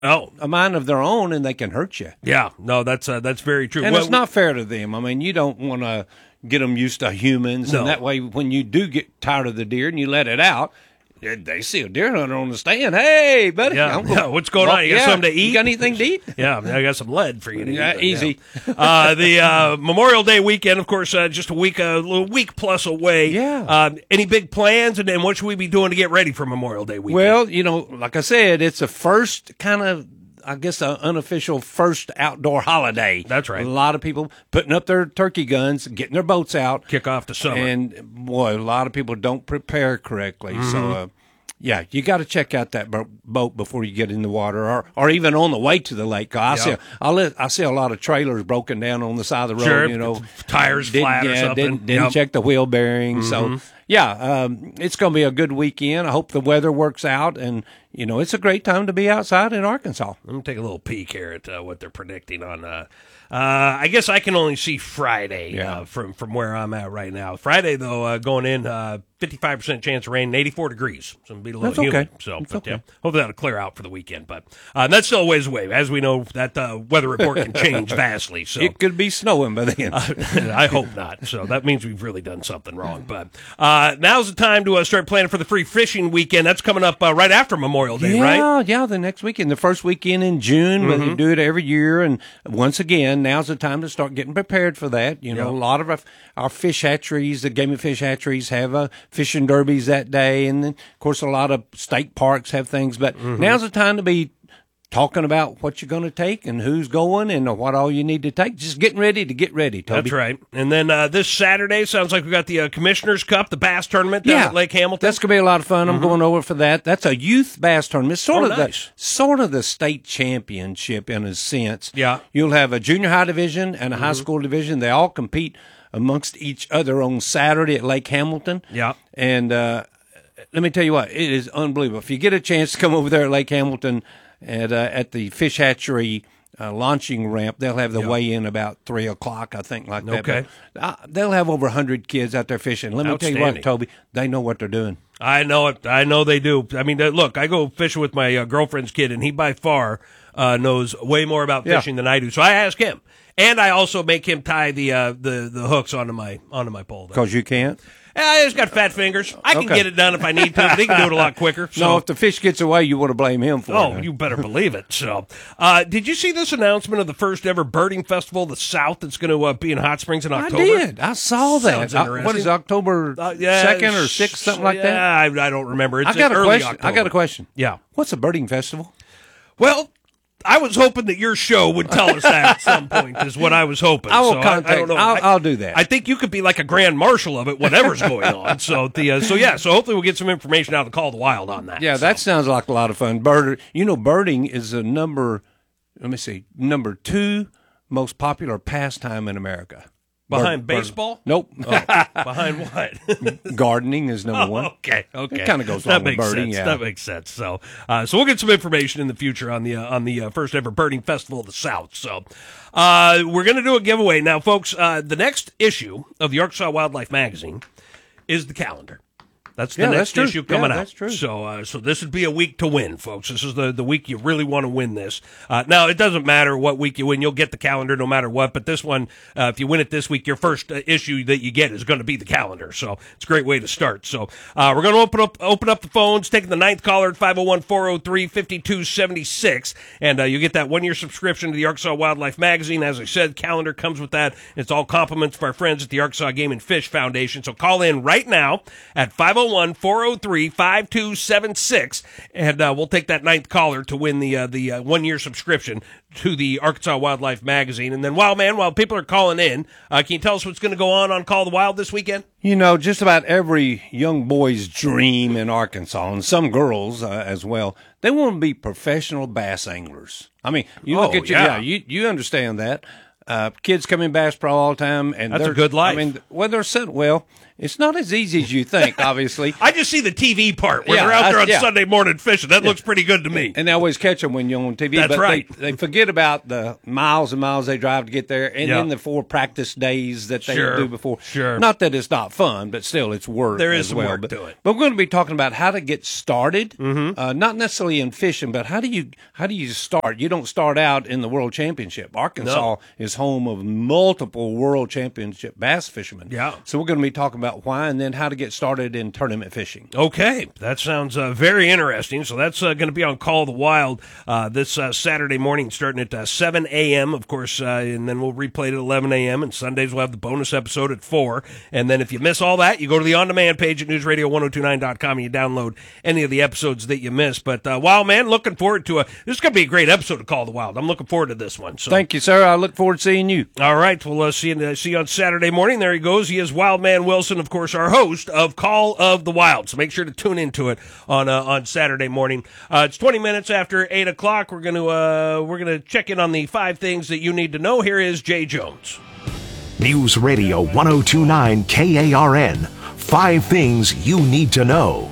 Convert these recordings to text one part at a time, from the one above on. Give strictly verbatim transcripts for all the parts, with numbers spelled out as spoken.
oh. a mind of their own, and they can hurt you. Yeah, no, that's uh, that's very true. And well, it's not fair to them. I mean, you don't want to get them used to humans, No. and that way, when you do get tired of the deer and you let it out, they see a deer hunter on the stand. Hey, buddy, Yeah, I'm gonna- yeah, what's going Well, on? You got yeah, something to eat? You got anything to eat? Yeah, I got some lead for you to Yeah, eat. easy. Yeah. Uh, the uh, Memorial Day weekend, of course, uh, just a week, a little week plus away. Yeah. Uh, any big plans, and then what should we be doing to get ready for Memorial Day weekend? Well, you know, like I said, it's a first kind of, I guess, an unofficial first outdoor holiday. That's right. A lot of people putting up their turkey guns, getting their boats out. Kick off the summer. And, boy, a lot of people don't prepare correctly. Mm-hmm. So, uh, yeah, you got to check out that bo- boat before you get in the water, or, or even on the way to the lake. I Yeah. see, I, li- I see a lot of trailers broken down on the side of the road. Sure, You know, tires Didn't- flat or yeah, something. Didn't, didn't Yep. check the wheel bearings. So, yeah, um, it's going to be a good weekend. I hope the weather works out, and you know, it's a great time to be outside in Arkansas. Let me take a little peek here at uh, what they're predicting on. Uh, uh, I guess I can only see Friday Yeah. uh, from from where I'm at right now. Friday though, uh, going in, uh, fifty-five percent chance of rain, and eighty-four degrees. So it'll be a little That's okay. humid. So, That's but, okay. yeah, hopefully that'll clear out for the weekend. But uh, that's still a ways away. As we know, that uh, weather report can change vastly. So It could be snowing by then. I hope not. So that means we've really done something wrong. But uh, now's the time to uh, start planning for the free fishing weekend. That's coming up uh, right after Memorial Day, yeah, right? yeah, the next weekend, the first weekend in June, but you do it every year. And once again, now's the time to start getting prepared for that. You know, Yep. a lot of our, our fish hatcheries, the game and fish hatcheries, have uh, fishing derbies that day. And then, of course, a lot of state parks have things. But now's the time to be talking about what you're going to take and who's going and what all you need to take. Just getting ready to get ready, Toby. That's right. And then uh, this Saturday, sounds like we got the uh, Commissioner's Cup, the bass tournament down Yeah, at Lake Hamilton. That's gonna be a lot of fun. I'm going over for that. That's a youth bass tournament. It's sort Oh, of nice. the sort of the state championship in a sense. Yeah. You'll have a junior high division and a high school division. They all compete amongst each other on Saturday at Lake Hamilton. Yeah. And uh, let me tell you what, it is unbelievable. If you get a chance to come over there at Lake Hamilton at uh, at the fish hatchery uh, launching ramp, they'll have the Yeah. weigh in about three o'clock, I think, like that. Okay. But, uh, they'll have over a hundred kids out there fishing. Let me tell you what, Outstanding. Toby, they know what they're doing. I know it. I know they do. I mean, uh, look, I go fishing with my uh, girlfriend's kid, and he by far uh, knows way more about Yeah. fishing than I do. So I ask him, and I also make him tie the uh, the the hooks onto my onto my pole. There. Because you can't? Yeah, he's got fat fingers. I can Okay. get it done if I need to, but he can do it a lot quicker. So. No, if the fish gets away, you want to blame him for Oh, it. you better believe it. So, uh, did you see this announcement of the first ever birding festival of the South that's going to uh, be in Hot Springs in I October? did. I saw that. Sounds Uh, what is interesting. October Uh, yeah, second or sixth, something like yeah, that? I, I don't remember. It's I got a early question. October. I got a question. Yeah. What's a birding festival? Well, I was hoping that your show would tell us that at some point. Is what I was hoping. I will So I, contact. I don't know. I'll, I, I'll do that. I think you could be like a grand marshal of it, whatever's going on. So the uh, so yeah. So hopefully we'll get some information out of the Call of the Wild on that. yeah, so. that sounds like a lot of fun. Bird, you know, birding is the number. Let me see, number two most popular pastime in America. behind Bird- bird- baseball. Nope. Oh, behind what? Gardening is number one. Okay, okay. It kinda goes that along with makes birding, sense. yeah. That makes sense. So, uh, so we'll get some information in the future on the uh, on the uh, first ever birding festival of the South. So, uh, we're going to do a giveaway now, folks. Uh, the next issue of the Arkansas Wildlife Magazine is the calendar. That's the Yeah, next that's true. issue coming Yeah, out. that's true. So, uh, so this would be a week to win, folks. This is the, the week you really want to win this. Uh, now, it doesn't matter what week you win; you'll get the calendar no matter what. But this one, uh, if you win it this week, your first uh, issue that you get is going to be the calendar. So it's a great way to start. So uh, we're going to open up open up the phones, taking the ninth caller at five oh one, four oh three, five two seven six, and uh, you get that one year subscription to the Arkansas Wildlife Magazine. As I said, calendar comes with that. It's all compliments of our friends at the Arkansas Game and Fish Foundation. So call in right now at five oh one, four oh three, five two seven six, and uh, we'll take that ninth caller to win the uh, the uh, one year subscription to the Arkansas Wildlife Magazine. And then, wow, man, while people are calling in, uh, can you tell us what's going to go on on Call of the Wild this weekend? You know, just about every young boy's dream in Arkansas, and some girls uh, as well, they want to be professional bass anglers. I mean, you look Oh, at you, yeah. yeah, you you understand that. Uh, kids come in Bass Pro all the time, and That's a they're- good life. I mean, well, they're set well. It's not as easy as you think, obviously. I just see the T V part where Yeah, they're out there on yeah. Sunday morning fishing. That Yeah. looks pretty good to me. And they always catch them when you're on T V. That's but right. They, they forget about the miles and miles they drive to get there, and Yeah. then the four practice days that they Sure, do before. sure. Not that it's not fun, but still it's work. There is as some well. work but, to it. But we're going to be talking about how to get started. Mm-hmm. Uh, not necessarily in fishing, but how do you how do you start? You don't start out in the World Championship. Arkansas No. is home of multiple World Championship bass fishermen. Yeah. So we're going to be talking about why and then how to get started in tournament fishing. Okay, that sounds uh, very interesting. So that's uh, going to be on Call of the Wild uh, this uh, Saturday morning, starting at uh, seven a.m., of course, uh, and then we'll replay it at eleven a.m., and Sundays we'll have the bonus episode at four. And then if you miss all that, you go to the on-demand page at news radio ten twenty-nine dot com and you download any of the episodes that you missed. But, uh, Wild Man, looking forward to a – this is going to be a great episode of Call of the Wild. I'm looking forward to this one. So. Thank you, sir. I look forward to seeing you. All right, we'll uh, see, you, uh, see you on Saturday morning. There he goes. He is Wildman Wilson, of course, our host of Call of the Wild. So make sure to tune into it on uh, on Saturday morning. Uh, it's twenty minutes after eight o'clock. We're going to uh, we're going to check in on the five things that you need to know. Here is Jay Jones. News Radio ten twenty-nine K A R N. Five things you need to know.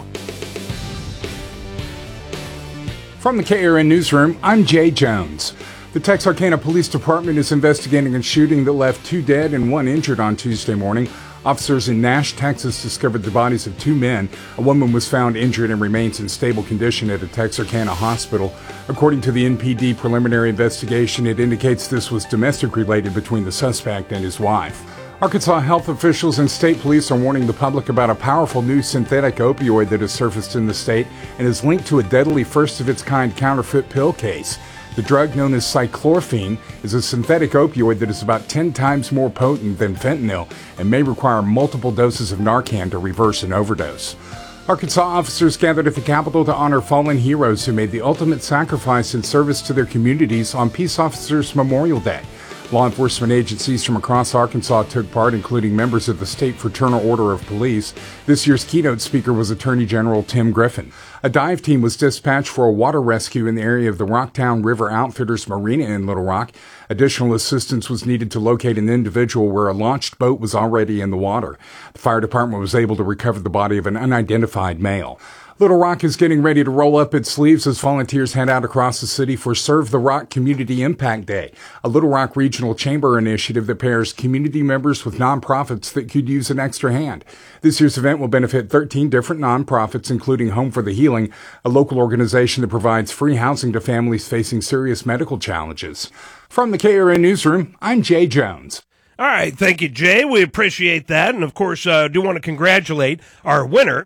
From the K A R N Newsroom, I'm Jay Jones. The Texarkana Police Department is investigating a shooting that left two dead and one injured on Tuesday morning. Officers in Nash, Texas discovered the bodies of two men. A woman was found injured and remains in stable condition at a Texarkana hospital. According to the N P D preliminary investigation, it indicates this was domestic related between the suspect and his wife. Arkansas health officials and state police are warning the public about a powerful new synthetic opioid that has surfaced in the state and is linked to a deadly first-of-its-kind counterfeit pill case. The drug, known as cyclorphine, is a synthetic opioid that is about ten times more potent than fentanyl and may require multiple doses of Narcan to reverse an overdose. Arkansas officers gathered at the Capitol to honor fallen heroes who made the ultimate sacrifice in service to their communities on Peace Officers Memorial Day. Law enforcement agencies from across Arkansas took part, including members of the State Fraternal Order of Police. This year's keynote speaker was Attorney General Tim Griffin. A dive team was dispatched for a water rescue in the area of the Rocktown River Outfitters Marina in Little Rock. Additional assistance was needed to locate an individual where a launched boat was already in the water. The fire department was able to recover the body of an unidentified male. Little Rock is getting ready to roll up its sleeves as volunteers head out across the city for Serve the Rock Community Impact Day, a Little Rock Regional Chamber initiative that pairs community members with nonprofits that could use an extra hand. This year's event will benefit thirteen different nonprofits, including Home for the Healing, a local organization that provides free housing to families facing serious medical challenges. From the K A R N Newsroom, I'm Jay Jones. All right, thank you, Jay. We appreciate that. And, of course, uh, do want to congratulate our winner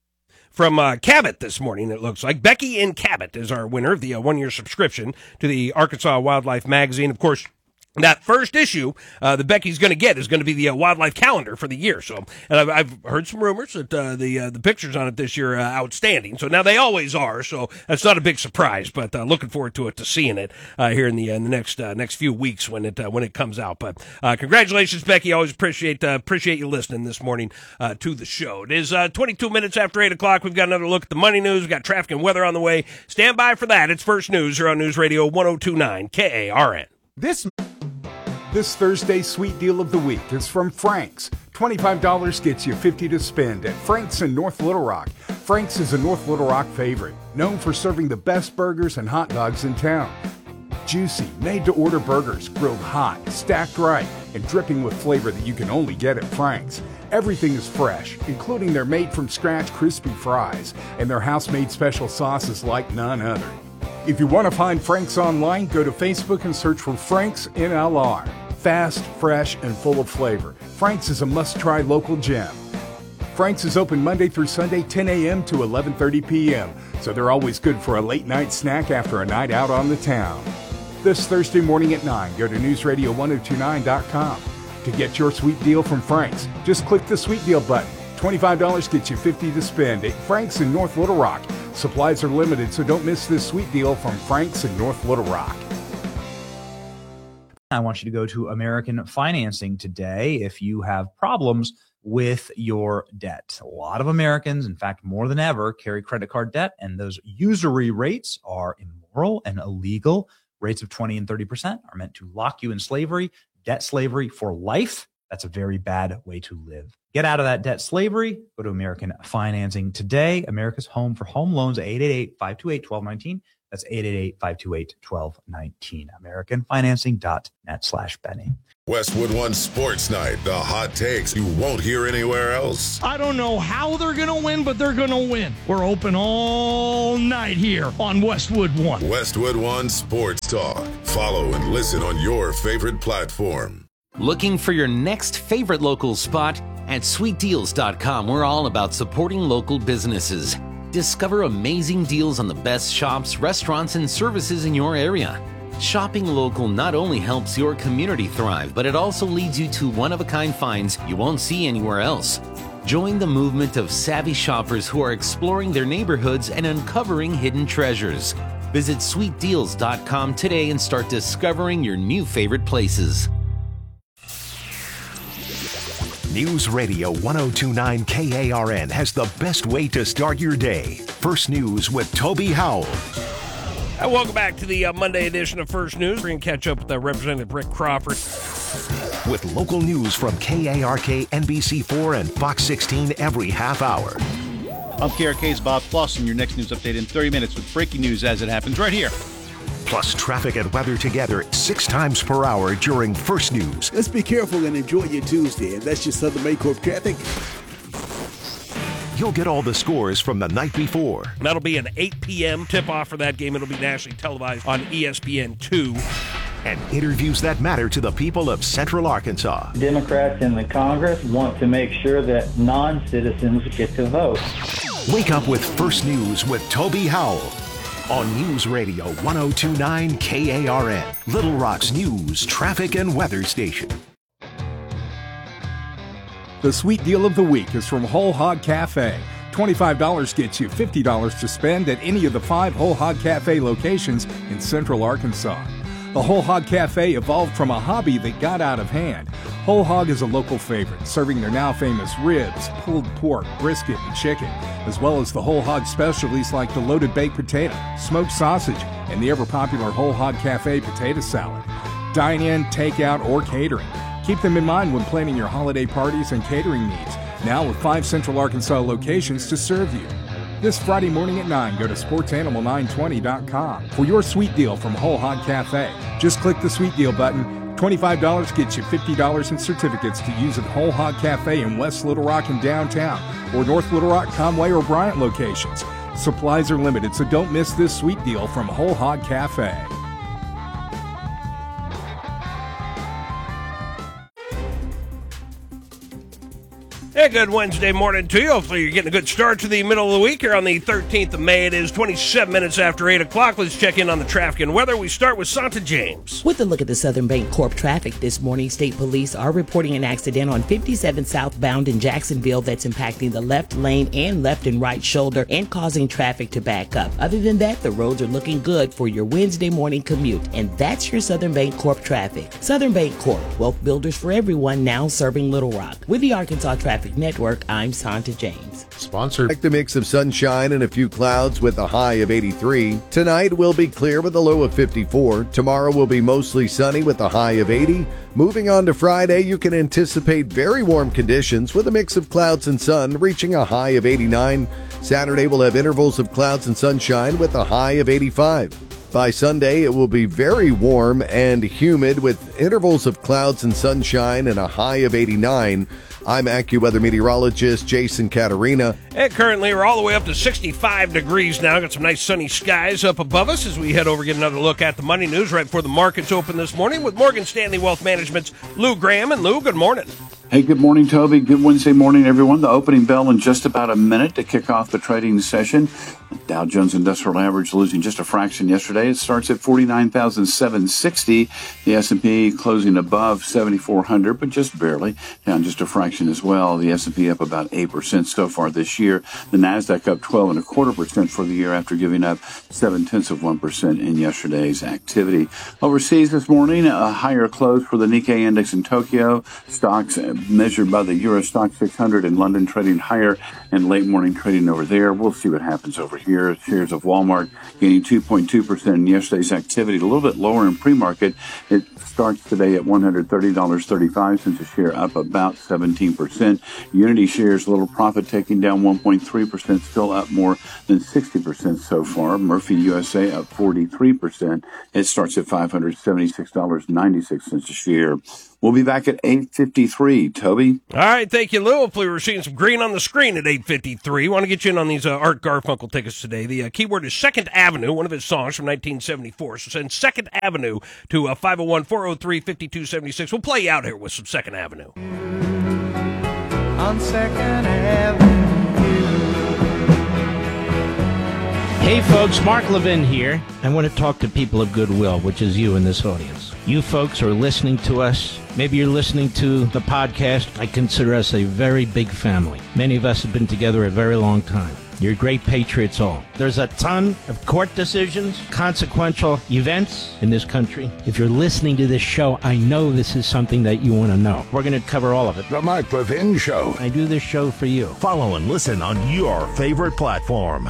from uh, Cabot this morning, it looks like. Becky in Cabot is our winner of the uh, one-year subscription to the Arkansas Wildlife Magazine. Of course, that first issue uh, that Becky's going to get is going to be the uh, wildlife calendar for the year. So, and I've, I've heard some rumors that uh, the uh, the pictures on it this year are outstanding. So now they always are. So that's not a big surprise. But uh, looking forward to it to seeing it uh, here in the, uh, in the next uh, next few weeks when it uh, when it comes out. But uh, congratulations, Becky. Always appreciate uh, appreciate you listening this morning uh, to the show. It is uh, twenty-two minutes after eight o'clock. We've got another look at the money news. We've got traffic and weather on the way. Stand by for that. It's First News here on News Radio ten twenty-nine K A R N. This This Thursday's sweet deal of the week is from Frank's. twenty-five dollars gets you fifty dollars to spend at Frank's in North Little Rock. Frank's is a North Little Rock favorite, known for serving the best burgers and hot dogs in town. Juicy, made-to-order burgers, grilled hot, stacked right, and dripping with flavor that you can only get at Frank's. Everything is fresh, including their made-from-scratch crispy fries and their house-made special sauces like none other. If you want to find Frank's online, go to Facebook and search for Frank's N L R. Fast, fresh, and full of flavor. Frank's is a must-try local gem. Frank's is open Monday through Sunday, ten a.m. to eleven thirty p.m., so they're always good for a late-night snack after a night out on the town. This Thursday morning at nine, go to news radio ten twenty-nine dot com. To get your sweet deal from Frank's, just click the sweet deal button. twenty-five dollars gets you fifty dollars to spend at Frank's in North Little Rock. Supplies are limited, so don't miss this sweet deal from Frank's in North Little Rock. I want you to go to American Financing today if you have problems with your debt. A lot of Americans, in fact, more than ever, carry credit card debt, and those usury rates are immoral and illegal. Rates of twenty and thirty percent are meant to lock you in slavery, debt slavery for life. That's a very bad way to live. Get out of that debt slavery. Go to American Financing today. America's home for home loans, eight eight eight, five two eight, one two one nine. That's eight eight eight, five two eight, one two one nine. American Financing dot net slash Benny. Westwood One Sports Night, the hot takes you won't hear anywhere else. I don't know how they're going to win, but they're going to win. We're open all night here on Westwood One. Westwood One Sports Talk. Follow and listen on your favorite platform. Looking for your next favorite local spot? At sweet deals dot com, we're all about supporting local businesses. Discover amazing deals on the best shops, restaurants, and services in your area. Shopping local not only helps your community thrive, but it also leads you to one-of-a-kind finds you won't see anywhere else. Join the movement of savvy shoppers who are exploring their neighborhoods and uncovering hidden treasures. Visit sweet deals dot com today and start discovering your new favorite places. News Radio one oh two point nine K A R N has the best way to start your day. First News with Toby Howell. And welcome back to the uh, Monday edition of First News. We're going to catch up with uh, Representative Rick Crawford. With local news from K A R K, N B C four, and Fox sixteen every half hour. I'm K R K's Bob Clausen. Your next news update in thirty minutes with breaking news as it happens right here. Plus traffic and weather together six times per hour during First News. Let's be careful and enjoy your Tuesday. And that's your Southern Bancorp traffic. You'll get all the scores from the night before. That'll be an eight p.m. tip-off for that game. It'll be nationally televised on E S P N two. And interviews that matter to the people of Central Arkansas. Democrats in the Congress want to make sure that non-citizens get to vote. Wake up with First News with Toby Howell on News Radio one oh two point nine K A R N, Little Rock's news, traffic, and weather station. The sweet deal of the week is from Whole Hog Cafe. twenty-five dollars gets you fifty dollars to spend at any of the five Whole Hog Cafe locations in Central Arkansas. The Whole Hog Cafe evolved from a hobby that got out of hand. Whole Hog is a local favorite, serving their now famous ribs, pulled pork, brisket, and chicken, as well as the Whole Hog specialties like the loaded baked potato, smoked sausage, and the ever-popular Whole Hog Cafe potato salad. Dine in, takeout, or catering. Keep them in mind when planning your holiday parties and catering needs, now with five Central Arkansas locations to serve you. This Friday morning at nine, go to sports animal nine twenty dot com for your sweet deal from Whole Hog Cafe. Just click the sweet deal button. twenty-five dollars gets you fifty dollars in certificates to use at Whole Hog Cafe in West Little Rock and downtown, or North Little Rock, Conway, or Bryant locations. Supplies are limited, so don't miss this sweet deal from Whole Hog Cafe. Hey, good Wednesday morning to you. Hopefully you're getting a good start to the middle of the week here on the thirteenth of May. It is twenty-seven minutes after eight o'clock. Let's check in on the traffic and weather. We start with Santa James. With a look at the Southern Bancorp traffic this morning, state police are reporting an accident on fifty-seven southbound in Jacksonville that's impacting the left lane and left and right shoulder and causing traffic to back up. Other than that, the roads are looking good for your Wednesday morning commute. And that's your Southern Bancorp traffic. Southern Bancorp, wealth builders for everyone, now serving Little Rock. With the Arkansas Traffic Network, I'm Santa James. Sponsored. Like the mix of sunshine and a few clouds with a high of eighty-three. Tonight will be clear with a low of fifty-four. Tomorrow will be mostly sunny with a high of eighty. Moving on to Friday, you can anticipate very warm conditions with a mix of clouds and sun reaching a high of eighty-nine. Saturday will have intervals of clouds and sunshine with a high of eighty-five. By Sunday, it will be very warm and humid with intervals of clouds and sunshine and a high of eighty-nine. I'm AccuWeather meteorologist Jason Caterina. And currently, we're all the way up to sixty-five degrees now. Got some nice sunny skies up above us as we head over get another look at the money news right before the markets open this morning with Morgan Stanley Wealth Management's Lou Graham. And Lou, good morning. Hey, good morning, Toby. Good Wednesday morning, everyone. The opening bell in just about a minute to kick off the trading session. Dow Jones Industrial Average losing just a fraction yesterday. It starts at forty-nine thousand seven hundred sixty. The S and P closing above seventy-four hundred, but just barely, down just a fraction as well. The S and P up about eight percent so far this year. The Nasdaq up twelve and a quarter percent for the year after giving up seven tenths of one percent in yesterday's activity. Overseas this morning, a higher close for the Nikkei index in Tokyo. Stocks measured by the Euro Stock six hundred in London trading higher, and late morning trading over there. We'll see what happens over here. Shares of Walmart gaining two point two percent in yesterday's activity. A little bit lower in pre-market. It starts today at one hundred thirty dollars and thirty-five cents a share, up about seventeen percent. Unity shares a little profit, taking down one point three percent, still up more than sixty percent so far. Murphy U S A up forty-three percent. It starts at five hundred seventy-six dollars and ninety-six cents a share. We'll be back at eight fifty-three. Toby? All right, thank you, Lou. Hopefully we're seeing some green on the screen at eight fifty-three. Want to get you in on these uh, Art Garfunkel tickets today. The uh, keyword is Second Avenue, one of his songs from nineteen seventy-four. So send Second Avenue to uh, five oh one, four oh three, five two seven six. We'll play you out here with some Second Avenue. On Second Avenue. Hey folks, Mark Levin here. I want to talk to people of goodwill, which is you in this audience. You folks are listening to us. Maybe you're listening to the podcast. I consider us a very big family. Many of us have been together a very long time. You're great patriots all. There's a ton of court decisions, consequential events in this country. If you're listening to this show, I know this is something that you want to know. We're going to cover all of it. The Mark Levin Show. I do this show for you. Follow and listen on your favorite platform.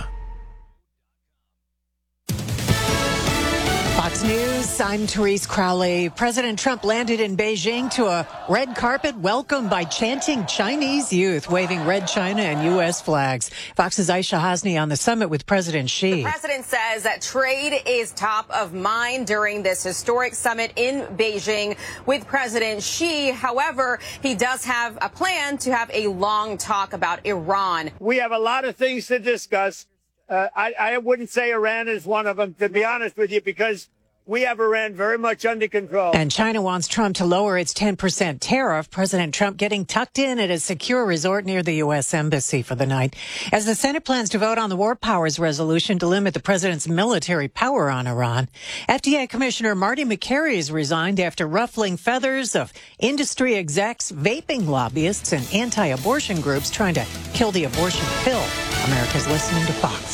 Fox News, I'm Therese Crowley. President Trump landed in Beijing to a red carpet welcome by chanting Chinese youth, waving red China and U S flags. Fox's Aisha Hasni on the summit with President Xi. The president says that trade is top of mind during this historic summit in Beijing with President Xi. However, he does have a plan to have a long talk about Iran. We have a lot of things to discuss. Uh, I, I wouldn't say Iran is one of them, to be honest with you, because we have Iran very much under control. And China wants Trump to lower its ten percent tariff. President Trump getting tucked in at a secure resort near the U S Embassy for the night. As the Senate plans to vote on the War Powers resolution to limit the president's military power on Iran, F D A Commissioner Marty McCary has resigned after ruffling feathers of industry execs, vaping lobbyists, and anti-abortion groups trying to kill the abortion pill. America's listening to Fox.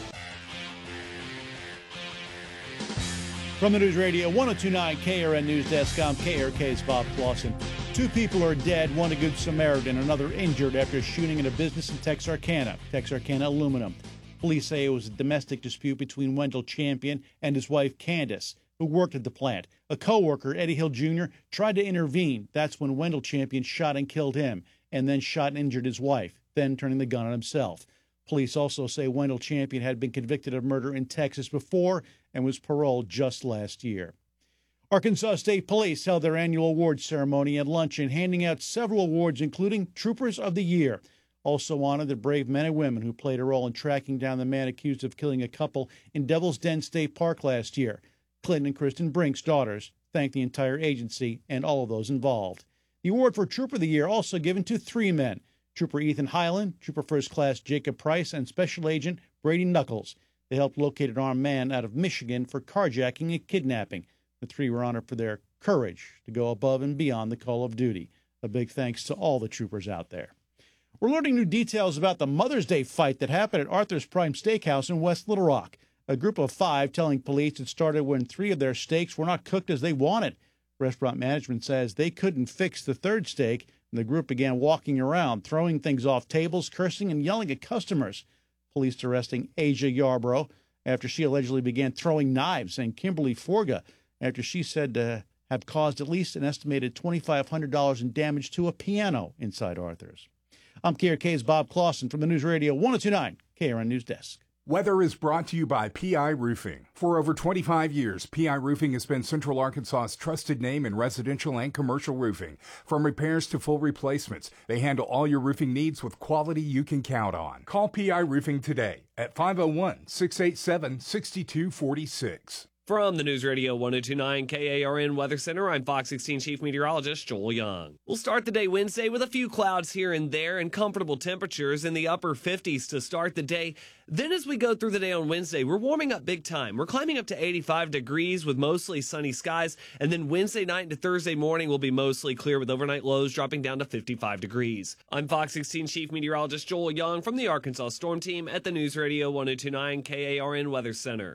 From the News Radio one oh two point nine K R N News Desk, I'm K R K's Bob Clausen. Two people are dead, one a good Samaritan, another injured after a shooting in a business in Texarkana. Texarkana Aluminum. Police say it was a domestic dispute between Wendell Champion and his wife Candace, who worked at the plant. A co-worker, Eddie Hill Junior, tried to intervene. That's when Wendell Champion shot and killed him, and then shot and injured his wife, then turning the gun on himself. Police also say Wendell Champion had been convicted of murder in Texas before and was paroled just last year. Arkansas State Police held their annual awards ceremony and luncheon, handing out several awards, including Troopers of the Year. Also honored the brave men and women who played a role in tracking down the man accused of killing a couple in Devil's Den State Park last year. Clinton and Kristen Brink's daughters thanked the entire agency and all of those involved. The award for Trooper of the Year also given to three men: Trooper Ethan Hyland, Trooper First Class Jacob Price, and Special Agent Brady Knuckles. They helped locate an armed man out of Michigan for carjacking and kidnapping. The three were honored for their courage to go above and beyond the call of duty. A big thanks to all the troopers out there. We're learning new details about the Mother's Day fight that happened at Arthur's Prime Steakhouse in West Little Rock. A group of five telling police it started when three of their steaks were not cooked as they wanted. Restaurant management says they couldn't fix the third steak, and the group began walking around, throwing things off tables, cursing, and yelling at customers. Police arresting Asia Yarbrough after she allegedly began throwing knives, and Kimberly Forga after she said to have caused at least an estimated two thousand five hundred dollars in damage to a piano inside Arthur's. I'm K R K's Bob Clausen from the News Radio one oh two point nine K R N News Desk. Weather is brought to you by P I Roofing. For over twenty-five years, P I Roofing has been Central Arkansas's trusted name in residential and commercial roofing. From repairs to full replacements, they handle all your roofing needs with quality you can count on. Call P I Roofing today at five oh one, six eight seven, six two four six. From the News Radio one oh two point nine K A R N Weather Center, I'm Fox sixteen Chief Meteorologist Joel Young. We'll start the day Wednesday with a few clouds here and there and comfortable temperatures in the upper fifties to start the day. Then as we go through the day on Wednesday, we're warming up big time. We're climbing up to eighty-five degrees with mostly sunny skies. And then Wednesday night into Thursday morning will be mostly clear with overnight lows dropping down to fifty-five degrees. I'm Fox sixteen Chief Meteorologist Joel Young from the Arkansas Storm Team at the News Radio one oh two point nine K A R N Weather Center.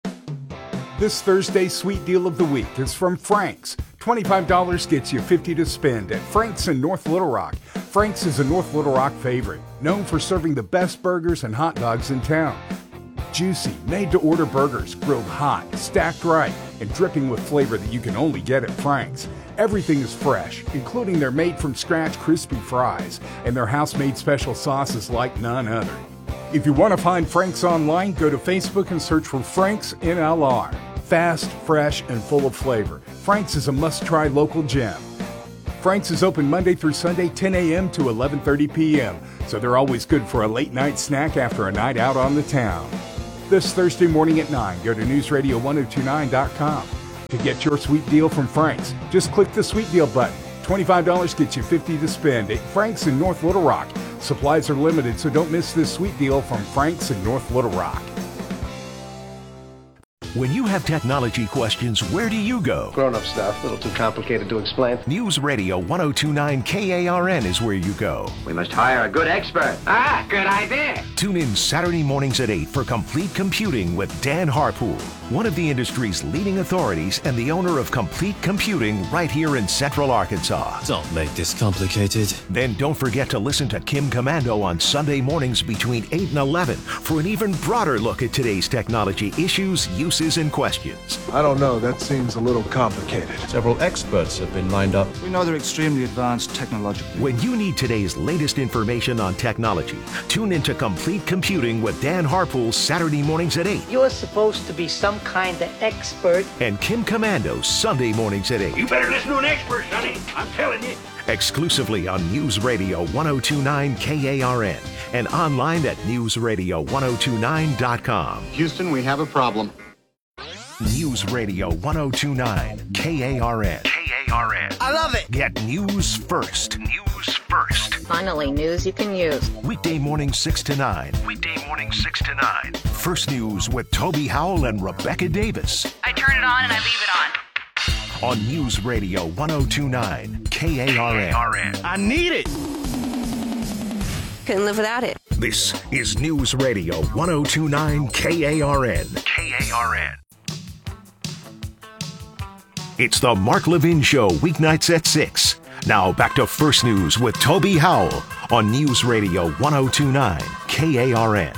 This Thursday's sweet deal of the week is from Frank's. twenty-five dollars gets you fifty dollars to spend at Frank's in North Little Rock. Frank's is a North Little Rock favorite, known for serving the best burgers and hot dogs in town. juicy, made-to-order burgers, grilled hot, stacked right, and dripping with flavor that you can only get at Frank's. Everything is fresh, including their made-from-scratch crispy fries and their house-made special sauces like none other. If you want to find Frank's online, go to Facebook and search for Frank's N L R. Fast, fresh, and full of flavor, Frank's is a must-try local gem. Frank's is open Monday through Sunday, ten a.m. to eleven thirty p.m., so they're always good for a late-night snack after a night out on the town. This Thursday morning at nine, go to news radio ten twenty-nine dot com. To get your sweet deal from Frank's, just click the Sweet Deal button. twenty-five dollars gets you fifty dollars to spend at Frank's in North Little Rock. Supplies are limited, so don't miss this sweet deal from Frank's in North Little Rock. When you have technology questions, where do you go? Grown-up stuff, a little too complicated to explain. News Radio ten twenty-nine K A R N is where you go. We must hire a good expert. Ah, good idea. Tune in Saturday mornings at eight for Complete Computing with Dan Harpool, one of the industry's leading authorities and the owner of Complete Computing right here in Central Arkansas. Don't make this complicated. Then don't forget to listen to Kim Commando on Sunday mornings between eight and eleven for an even broader look at today's technology issues, uses, and questions. I don't know, that seems a little complicated. Several experts have been lined up. We know they're extremely advanced technologically. When you need today's latest information on technology, tune into Complete Computing with Dan Harpool Saturday mornings at eight. You're supposed to be some kind of expert. And Kim Commando Sunday mornings at eight. You better listen to an expert, Sonny. I'm telling you. Exclusively on News Radio ten twenty-nine K A R N and online at news radio ten twenty-nine dot com. Houston, we have a problem. News Radio ten twenty-nine K A R N. K A R N. I love it. Get news first. News first. Finally, news you can use. Weekday morning six to nine. Weekday morning six to nine. First News with Toby Howell and Rebecca Davis. I turn it on and I leave it on. On News Radio ten twenty-nine K A R N. K A R N. I need it. Couldn't live without it. This is News Radio ten twenty-nine K A R N. K A R N. It's the Mark Levin Show, weeknights at six. Now back to First News with Toby Howell on News Radio ten twenty-nine K A R N.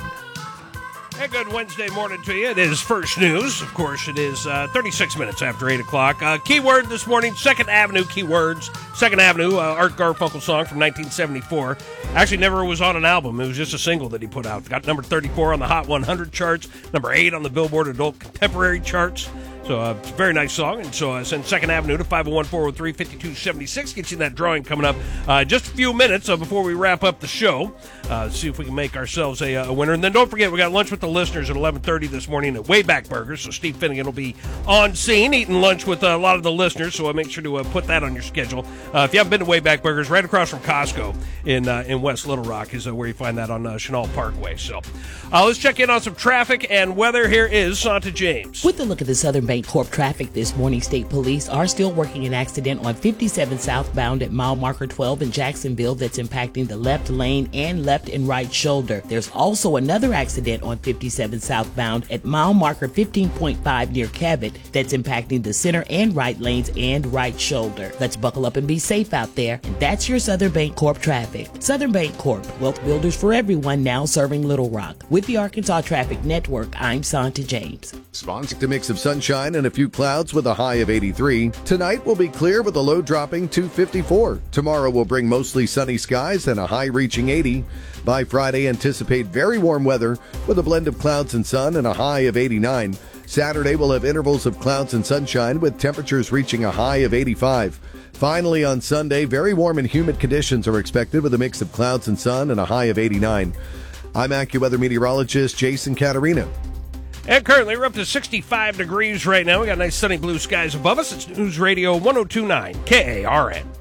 Hey, good Wednesday morning to you. It is First News. Of course, it is uh, thirty-six minutes after eight o'clock. Uh, keyword this morning, Second Avenue keywords. Second Avenue, uh, Art Garfunkel song from nineteen seventy-four. Actually never was on an album. It was just a single that he put out. Got number thirty-four on the Hot one hundred charts, number eight on the Billboard Adult Contemporary charts. So uh, it's a very nice song. And so uh, send Second Avenue to five oh one, four oh three, five two seven six. Get you that drawing coming up uh, just a few minutes uh, before we wrap up the show. Uh, see if we can make ourselves a, a winner. And then don't forget, we got lunch with the listeners at eleven thirty this morning at Wayback Burgers. So Steve Finnegan will be on scene eating lunch with uh, a lot of the listeners. So I'll make sure to uh, put that on your schedule. Uh, if you haven't been to Wayback Burgers, right across from Costco in uh, in West Little Rock is uh, where you find that on uh, Chenal Parkway. So uh, let's check in on some traffic and weather. Here is Santa James. With a look at the Southern Bancorp traffic this morning, state police are still working an accident on fifty-seven southbound at mile marker twelve in Jacksonville that's impacting the left lane and left and right shoulder. There's also another accident on fifty-seven southbound at mile marker fifteen point five near Cabot that's impacting the center and right lanes and right shoulder. Let's buckle up and be safe out there. And that's your Southern Bancorp traffic. Southern Bancorp, wealth builders for everyone, now serving Little Rock. With the Arkansas Traffic Network, I'm Santa James. Sponsored a mix of sunshine and a few clouds with a high of eighty-three. Tonight will be clear with a low dropping to fifty-four. Tomorrow will bring mostly sunny skies and a high reaching eighty. By Friday, anticipate very warm weather with a blend of clouds and sun and a high of eighty-nine. Saturday will have intervals of clouds and sunshine with temperatures reaching a high of eighty-five. Finally, on Sunday, very warm and humid conditions are expected with a mix of clouds and sun and a high of eighty-nine. I'm AccuWeather meteorologist Jason Caterina. And currently, we're up to sixty-five degrees right now. We got nice sunny blue skies above us. It's News Radio ten twenty-nine K A R N.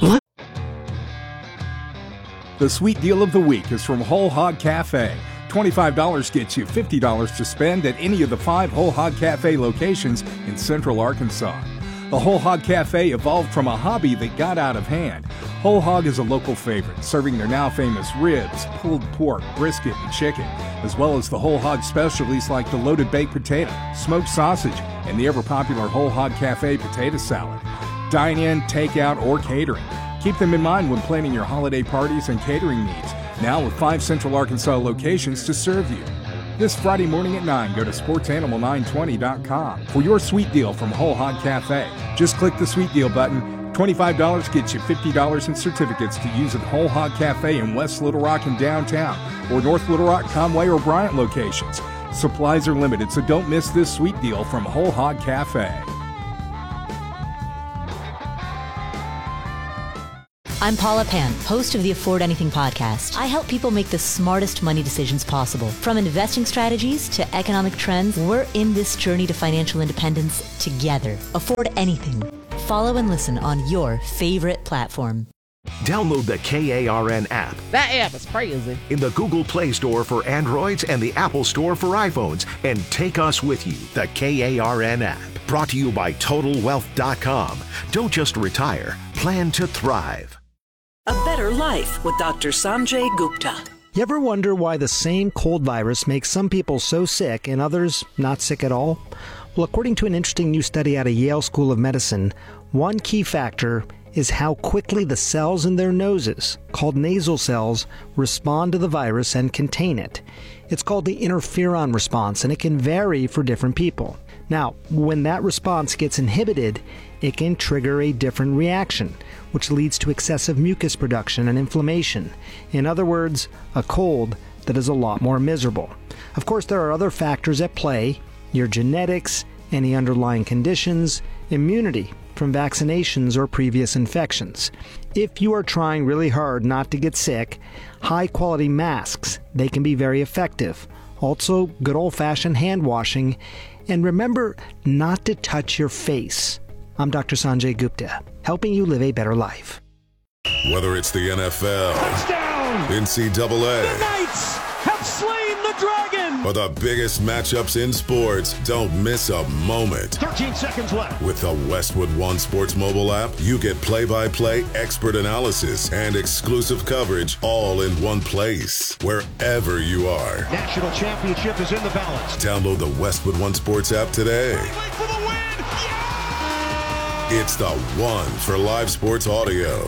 The sweet deal of the week is from Whole Hog Cafe. twenty-five dollars gets you fifty dollars to spend at any of the five Whole Hog Cafe locations in Central Arkansas. The Whole Hog Cafe evolved from a hobby that got out of hand. Whole Hog is a local favorite, serving their now famous ribs, pulled pork, brisket, and chicken, as well as the Whole Hog specialties like the loaded baked potato, smoked sausage, and the ever-popular Whole Hog Cafe potato salad. Dine in, takeout, or catering. Keep them in mind when planning your holiday parties and catering needs, now with five Central Arkansas locations to serve you. This Friday morning at nine, go to sports animal nine twenty dot com for your sweet deal from Whole Hog Cafe. Just click the sweet deal button. twenty-five dollars gets you fifty dollars in certificates to use at Whole Hog Cafe in West Little Rock and downtown, or North Little Rock, Conway, or Bryant locations. Supplies are limited, so don't miss this sweet deal from Whole Hog Cafe. I'm Paula Pan, host of the Afford Anything podcast. I help people make the smartest money decisions possible. From investing strategies to economic trends, we're in this journey to financial independence together. Afford Anything. Follow and listen on your favorite platform. Download the K A R N app That app is crazy. in the Google Play Store for Androids and the Apple Store for iPhones and take us with you. The K A R N app. Brought to you by Total Wealth dot com. Don't just retire, plan to thrive. A better life with Doctor Sanjay Gupta. You ever wonder why the same cold virus makes some people so sick and others not sick at all? Well, according to an interesting new study out of Yale School of Medicine, one key factor is how quickly the cells in their noses, called nasal cells, respond to the virus and contain it. It's called the interferon response, and it can vary for different people. Now, when that response gets inhibited, it can trigger a different reaction, which leads to excessive mucus production and inflammation. In other words, a cold that is a lot more miserable. Of course, there are other factors at play: your genetics, any underlying conditions, immunity from vaccinations or previous infections. If you are trying really hard not to get sick, high-quality masks, they can be very effective. Also, good old-fashioned hand washing. And remember not to touch your face. I'm Doctor Sanjay Gupta, helping you live a better life. Whether it's the N F L, touchdown, N C double A, the Knights have slain the dragon, or the biggest matchups in sports, don't miss a moment. thirteen seconds left. With the Westwood One Sports mobile app, you get play-by-play expert analysis and exclusive coverage all in one place, wherever you are. National championship is in the balance. Download the Westwood One Sports app today. For the win! Yeah! It's the one for live sports audio.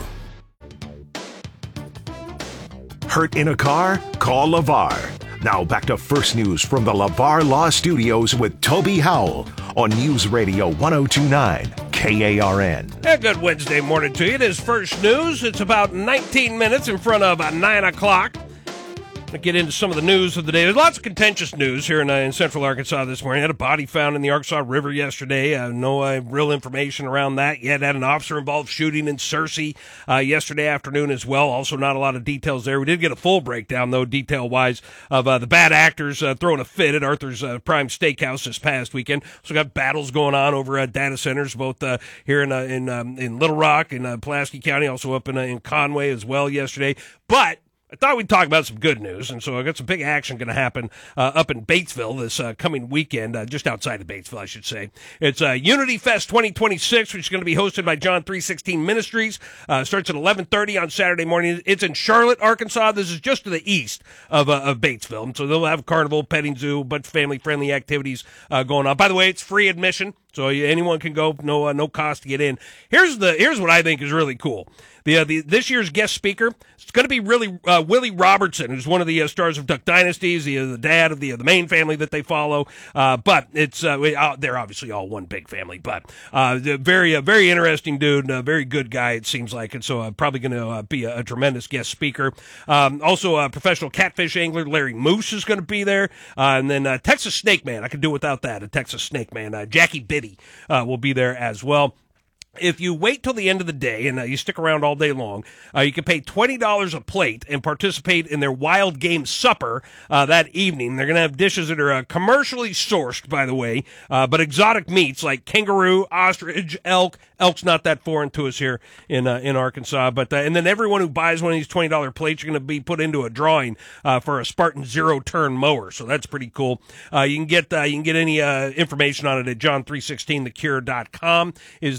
Hurt in a car? Call LeVar. Now back to First News from the LeVar Law Studios with Toby Howell on News Radio one oh two point nine K A R N. A good Wednesday morning to you. It is First News. It's about nineteen minutes in front of uh, nine o'clock. I'll get into some of the news of the day. There's lots of contentious news here in, uh, in central Arkansas this morning. Had a body found in the Arkansas River yesterday. Uh, no uh, real information around that yet. Had an officer-involved shooting in Searcy uh, yesterday afternoon as well. Also not a lot of details there. We did get a full breakdown, though, detail-wise, of uh, the bad actors uh, throwing a fit at Arthur's uh, Prime Steakhouse this past weekend. So got battles going on over at data centers, both uh, here in uh, in, um, in Little Rock, in uh, Pulaski County, also up in, uh, in Conway as well yesterday. But I thought we'd talk about some good news, and so I got some big action going to happen uh, up in Batesville this uh, coming weekend, uh, just outside of Batesville, I should say. It's uh, Unity Fest twenty twenty-six, which is going to be hosted by John three sixteen Ministries. Uh, starts at eleven thirty on Saturday morning. It's in Charlotte, Arkansas. This is just to the east of, uh, of Batesville, and so they'll have carnival, petting zoo, a bunch of family-friendly activities uh, going on. By the way, it's free admission, so anyone can go, no uh, no cost to get in. Here's the here's what I think is really cool. The, uh, the this year's guest speaker, it's going to be really uh, Willie Robertson, who's one of the uh, stars of Duck Dynasty. He's the, uh, the dad of the uh, the main family that they follow. Uh, but it's uh, we, uh, they're obviously all one big family. But uh, very uh, very interesting dude, a very good guy it seems like, and so uh, probably going to uh, be a, a tremendous guest speaker. Um, also, a professional catfish angler Larry Moose is going to be there, uh, and then uh, Texas Snake Man. I could do without that. A Texas Snake Man, uh, Jackie Biddy uh, will be there as well. If you wait till the end of the day and uh, you stick around all day long, uh, you can pay twenty dollars a plate and participate in their wild game supper uh, that evening. They're going to have dishes that are uh, commercially sourced, by the way, uh, but exotic meats like kangaroo, ostrich, elk. Elk's not that foreign to us here in uh, in Arkansas. But uh, and then everyone who buys one of these twenty dollars plates are going to be put into a drawing uh, for a Spartan zero-turn mower. So that's pretty cool. Uh, you can get uh, you can get any uh, information on it at john three sixteen the cure dot com is the uh, is the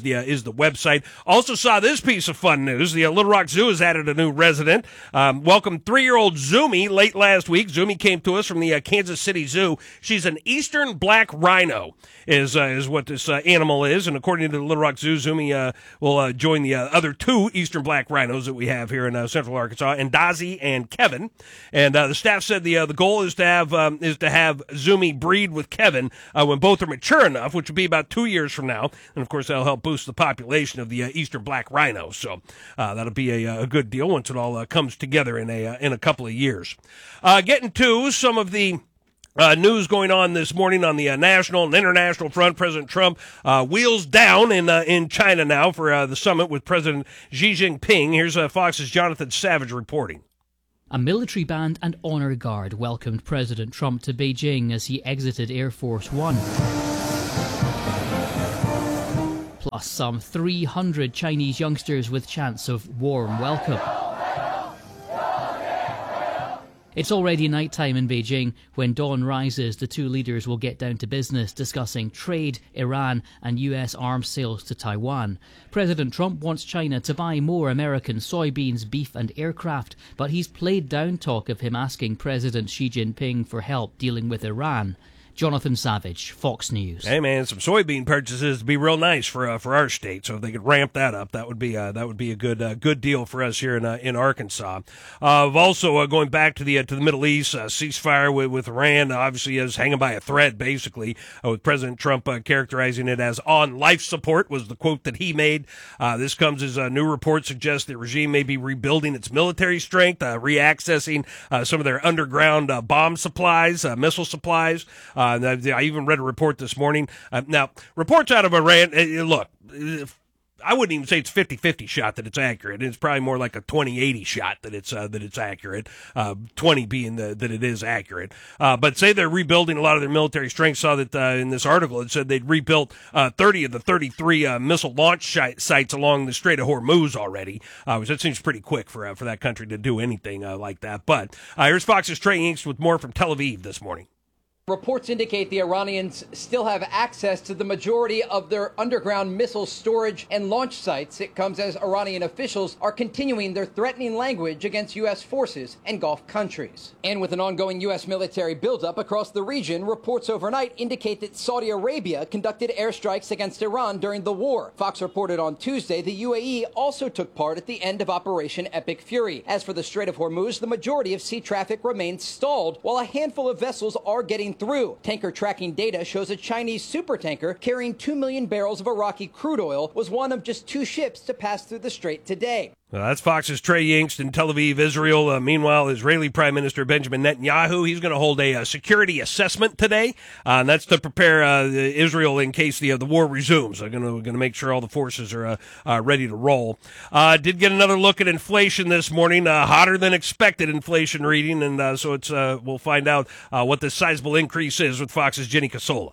the website. Also saw this piece of fun news. The uh, Little Rock Zoo has added a new resident. Um, welcome three-year-old Zumi late last week. Zumi came to us from the uh, Kansas City Zoo. She's an eastern black rhino is uh, is what this uh, animal is. And according to the Little Rock Zoo, Zumi uh, will uh, join the uh, other two eastern black rhinos that we have here in uh, Central Arkansas, Ndazi and Kevin. And uh, the staff said the uh, the goal is to have um, is to have Zumi breed with Kevin uh, when both are mature enough, which would be about two years from now. And of course, that'll help boost the population of the uh, eastern black rhino. So uh, that'll be a, a good deal once it all uh, comes together in a uh, in a couple of years. Uh, getting to some of the Uh, news going on this morning on the uh, national and international front. President Trump uh, wheels down in uh, in China now for uh, the summit with President Xi Jinping. Here's uh, Fox's Jonathan Savage reporting. A military band and honor guard welcomed President Trump to Beijing as he exited Air Force One. Plus some three hundred Chinese youngsters with chants of warm welcome. It's already nighttime in Beijing. When dawn rises, the two leaders will get down to business, discussing trade, Iran, and U S arms sales to Taiwan. President Trump wants China to buy more American soybeans, beef, and aircraft, but he's played down talk of him asking President Xi Jinping for help dealing with Iran. Jonathan Savage, Fox News. Hey man, some soybean purchases would be real nice for uh, for our state. So if they could ramp that up, that would be uh, that would be a good uh, good deal for us here in uh, in Arkansas. Uh, also uh, going back to the uh, to the Middle East, uh, ceasefire with, with Iran obviously is hanging by a thread, basically. Uh, with President Trump uh, characterizing it as on life support was the quote that he made. Uh, this comes as a new report suggests the regime may be rebuilding its military strength, uh, reaccessing uh, some of their underground uh, bomb supplies, uh, missile supplies. Uh, I even read a report this morning. Uh, now, reports out of Iran, uh, look, I wouldn't even say it's fifty-fifty shot that it's accurate. It's probably more like a twenty eighty shot that it's uh, that it's accurate, uh, twenty being the, that it is accurate. Uh, but say they're rebuilding a lot of their military strength. Saw that uh, in this article it said they'd rebuilt uh, thirty of the thirty-three uh, missile launch sh- sites along the Strait of Hormuz already, uh, which that seems pretty quick for uh, for that country to do anything uh, like that. But uh, here's Fox's Trey Inks with more from Tel Aviv this morning. Reports indicate the Iranians still have access to the majority of their underground missile storage and launch sites. It comes as Iranian officials are continuing their threatening language against U S forces and Gulf countries. And with an ongoing U S military buildup across the region, reports overnight indicate that Saudi Arabia conducted airstrikes against Iran during the war. Fox reported on Tuesday the U A E also took part at the end of Operation Epic Fury. As for the Strait of Hormuz, the majority of sea traffic remains stalled, while a handful of vessels are getting through. Tanker tracking data shows a Chinese supertanker carrying two million barrels of Iraqi crude oil was one of just two ships to pass through the strait today. Well, that's Fox's Trey Yingst in Tel Aviv, Israel. Uh, meanwhile, Israeli Prime Minister Benjamin Netanyahu, he's going to hold a, a security assessment today, uh, and that's to prepare uh, Israel in case the uh, the war resumes. They're going to going to make sure all the forces are uh, uh, ready to roll. Uh, did get another look at inflation this morning, uh, hotter than expected inflation reading, and uh, so it's uh, we'll find out uh, what this sizable increase is with Fox's Jenny Casola.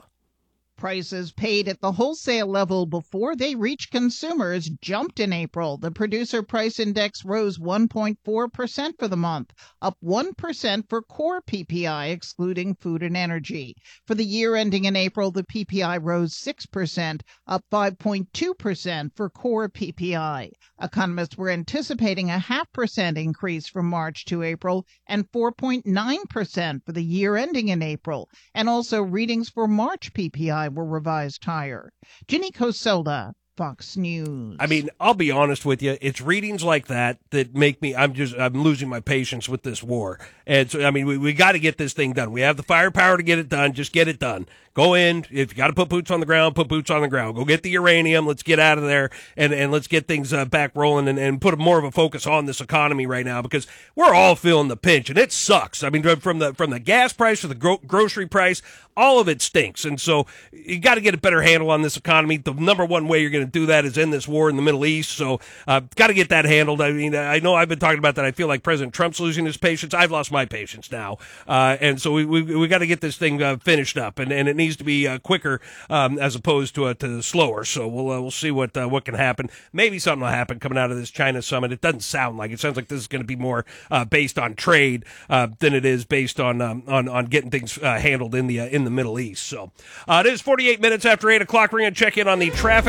Prices paid at the wholesale level before they reach consumers jumped in April. The producer price index rose one point four percent for the month, up one percent for core P P I, excluding food and energy. For the year ending in April, the P P I rose six percent, up five point two percent for core P P I. Economists were anticipating a half percent increase from March to April and four point nine percent for the year ending in April. And also readings for March P P I were revised higher. Jenny Cosola, Fox News. I mean, I'll be honest with you. It's readings like that that make me, I'm just, I'm losing my patience with this war. And so, I mean, we, we got to get this thing done. We have the firepower to get it done. Just get it done. Go in. If you got to put boots on the ground, put boots on the ground. Go get the uranium. Let's get out of there and, and let's get things uh, back rolling and, and put more of a focus on this economy right now because we're all feeling the pinch and it sucks. I mean, from the, from the gas price to the gro- grocery price, all of it stinks. And so you got to get a better handle on this economy. The number one way you're going to do that is in this war in the Middle East. So uh, got to get that handled. I mean, I know I've been talking about that. I feel like President Trump's losing his patience. I've lost my patience now. Uh, and so we we, we got to get this thing uh, finished up, and, and it needs to be uh, quicker um, as opposed to uh, to slower. So we'll uh, we'll see what uh, what can happen. Maybe something will happen coming out of this China summit. It doesn't sound like it. Sounds like this is going to be more uh, based on trade uh, than it is based on um, on on getting things uh, handled in the uh, in the Middle East. So uh, it is forty-eight minutes after eight o'clock. We're going to check in on the traffic and the weather.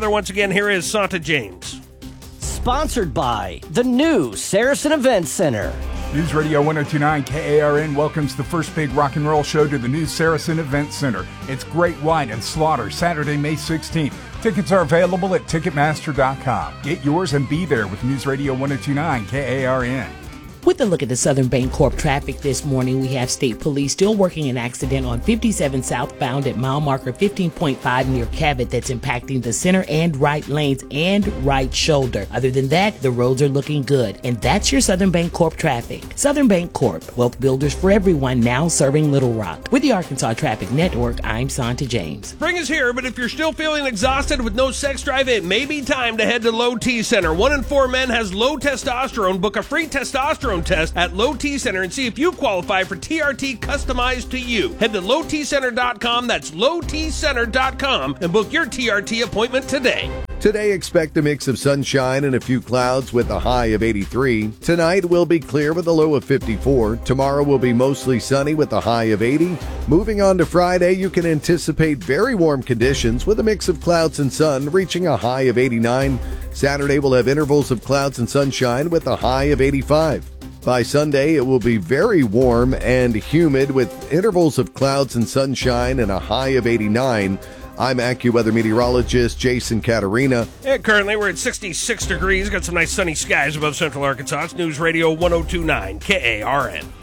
weather once again. Here is Santa James. Sponsored by the new Saracen Event Center. News Radio one oh two point nine K A R N welcomes the first big rock and roll show to the new Saracen Event Center. It's Great White and Slaughter, Saturday, May sixteenth. Tickets are available at Ticketmaster dot com. Get yours and be there with News Radio one oh two point nine K A R N. With a look at the Southern Bancorp traffic this morning, we have state police still working an accident on fifty-seven southbound at mile marker fifteen point five near Cabot that's impacting the center and right lanes and right shoulder. Other than that, the roads are looking good. And that's your Southern Bancorp traffic. Southern Bancorp, wealth builders for everyone, now serving Little Rock. With the Arkansas Traffic Network, I'm Santa James. Spring is here, but if you're still feeling exhausted with no sex drive, it may be time to head to Low T Center. One in four men has low testosterone. Book a free testosterone test at Low T Center and see if you qualify for T R T customized to you. Head to low t center dot com, that's low t center dot com, and book your T R T appointment today. Today, expect a mix of sunshine and a few clouds with a high of eighty-three. Tonight will be clear with a low of fifty-four. Tomorrow will be mostly sunny with a high of eighty. Moving on to Friday, you can anticipate very warm conditions with a mix of clouds and sun reaching a high of eighty-nine. Saturday will have intervals of clouds and sunshine with a high of eighty-five. By Sunday, it will be very warm and humid with intervals of clouds and sunshine and a high of eighty-nine. I'm AccuWeather meteorologist Jason Caterina. And currently, we're at sixty-six degrees. Got some nice sunny skies above Central Arkansas. It's News Radio one oh two point nine K A R N.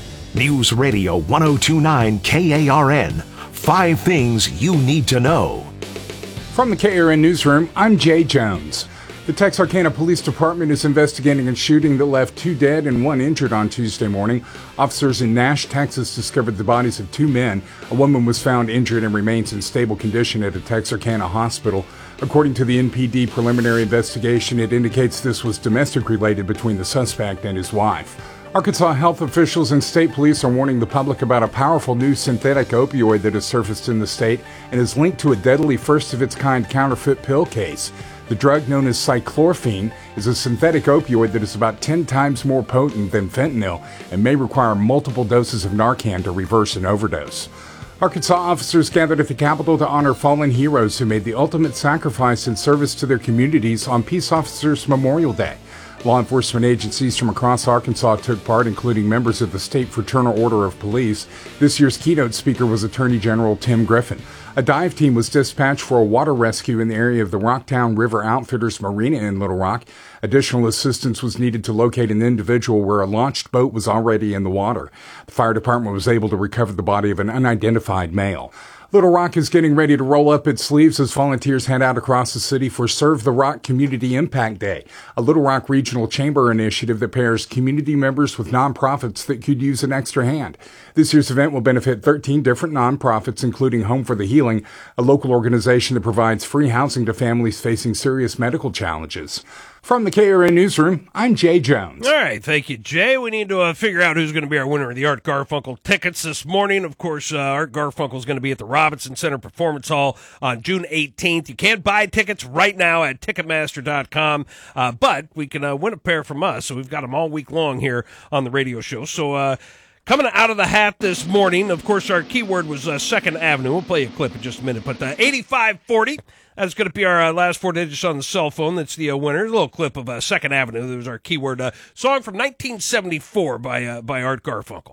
News Radio one oh two point nine K A R N. Five things you need to know. From the K A R N Newsroom, I'm Jay Jones. The Texarkana Police Department is investigating a shooting that left two dead and one injured on Tuesday morning. Officers in Nash, Texas discovered the bodies of two men. A woman was found injured and remains in stable condition at a Texarkana hospital. According to the N P D preliminary investigation, it indicates this was domestic related between the suspect and his wife. Arkansas health officials and state police are warning the public about a powerful new synthetic opioid that has surfaced in the state and is linked to a deadly first-of-its-kind counterfeit pill case. The drug, known as cyclorphene, is a synthetic opioid that is about ten times more potent than fentanyl and may require multiple doses of Narcan to reverse an overdose. Arkansas officers gathered at the Capitol to honor fallen heroes who made the ultimate sacrifice in service to their communities on Peace Officers Memorial Day. Law enforcement agencies from across Arkansas took part, including members of the State Fraternal Order of Police. This year's keynote speaker was Attorney General Tim Griffin. A dive team was dispatched for a water rescue in the area of the Rocktown River Outfitters Marina in Little Rock. Additional assistance was needed to locate an individual where a launched boat was already in the water. The fire department was able to recover the body of an unidentified male. Little Rock is getting ready to roll up its sleeves as volunteers head out across the city for Serve the Rock Community Impact Day, a Little Rock Regional Chamber initiative that pairs community members with nonprofits that could use an extra hand. This year's event will benefit thirteen different nonprofits, including Home for the Healing, a local organization that provides free housing to families facing serious medical challenges. From the K A R N Newsroom, I'm Jay Jones. All right, thank you, Jay. We need to uh, figure out who's going to be our winner of the Art Garfunkel tickets this morning. Of course, uh, Art Garfunkel is going to be at the Robinson Center Performance Hall on June eighteenth. You can't buy tickets right now at Ticketmaster dot com, uh, but we can uh, win a pair from us, so we've got them all week long here on the radio show. So, uh, coming out of the hat this morning, of course, our keyword was uh, Second Avenue. We'll play a clip in just a minute, but uh, eighty-five forty. That's going to be our uh, last four digits on the cell phone. That's the uh, winner. A little clip of uh, Second Avenue. That was our keyword uh, song from nineteen seventy-four by uh, by Art Garfunkel.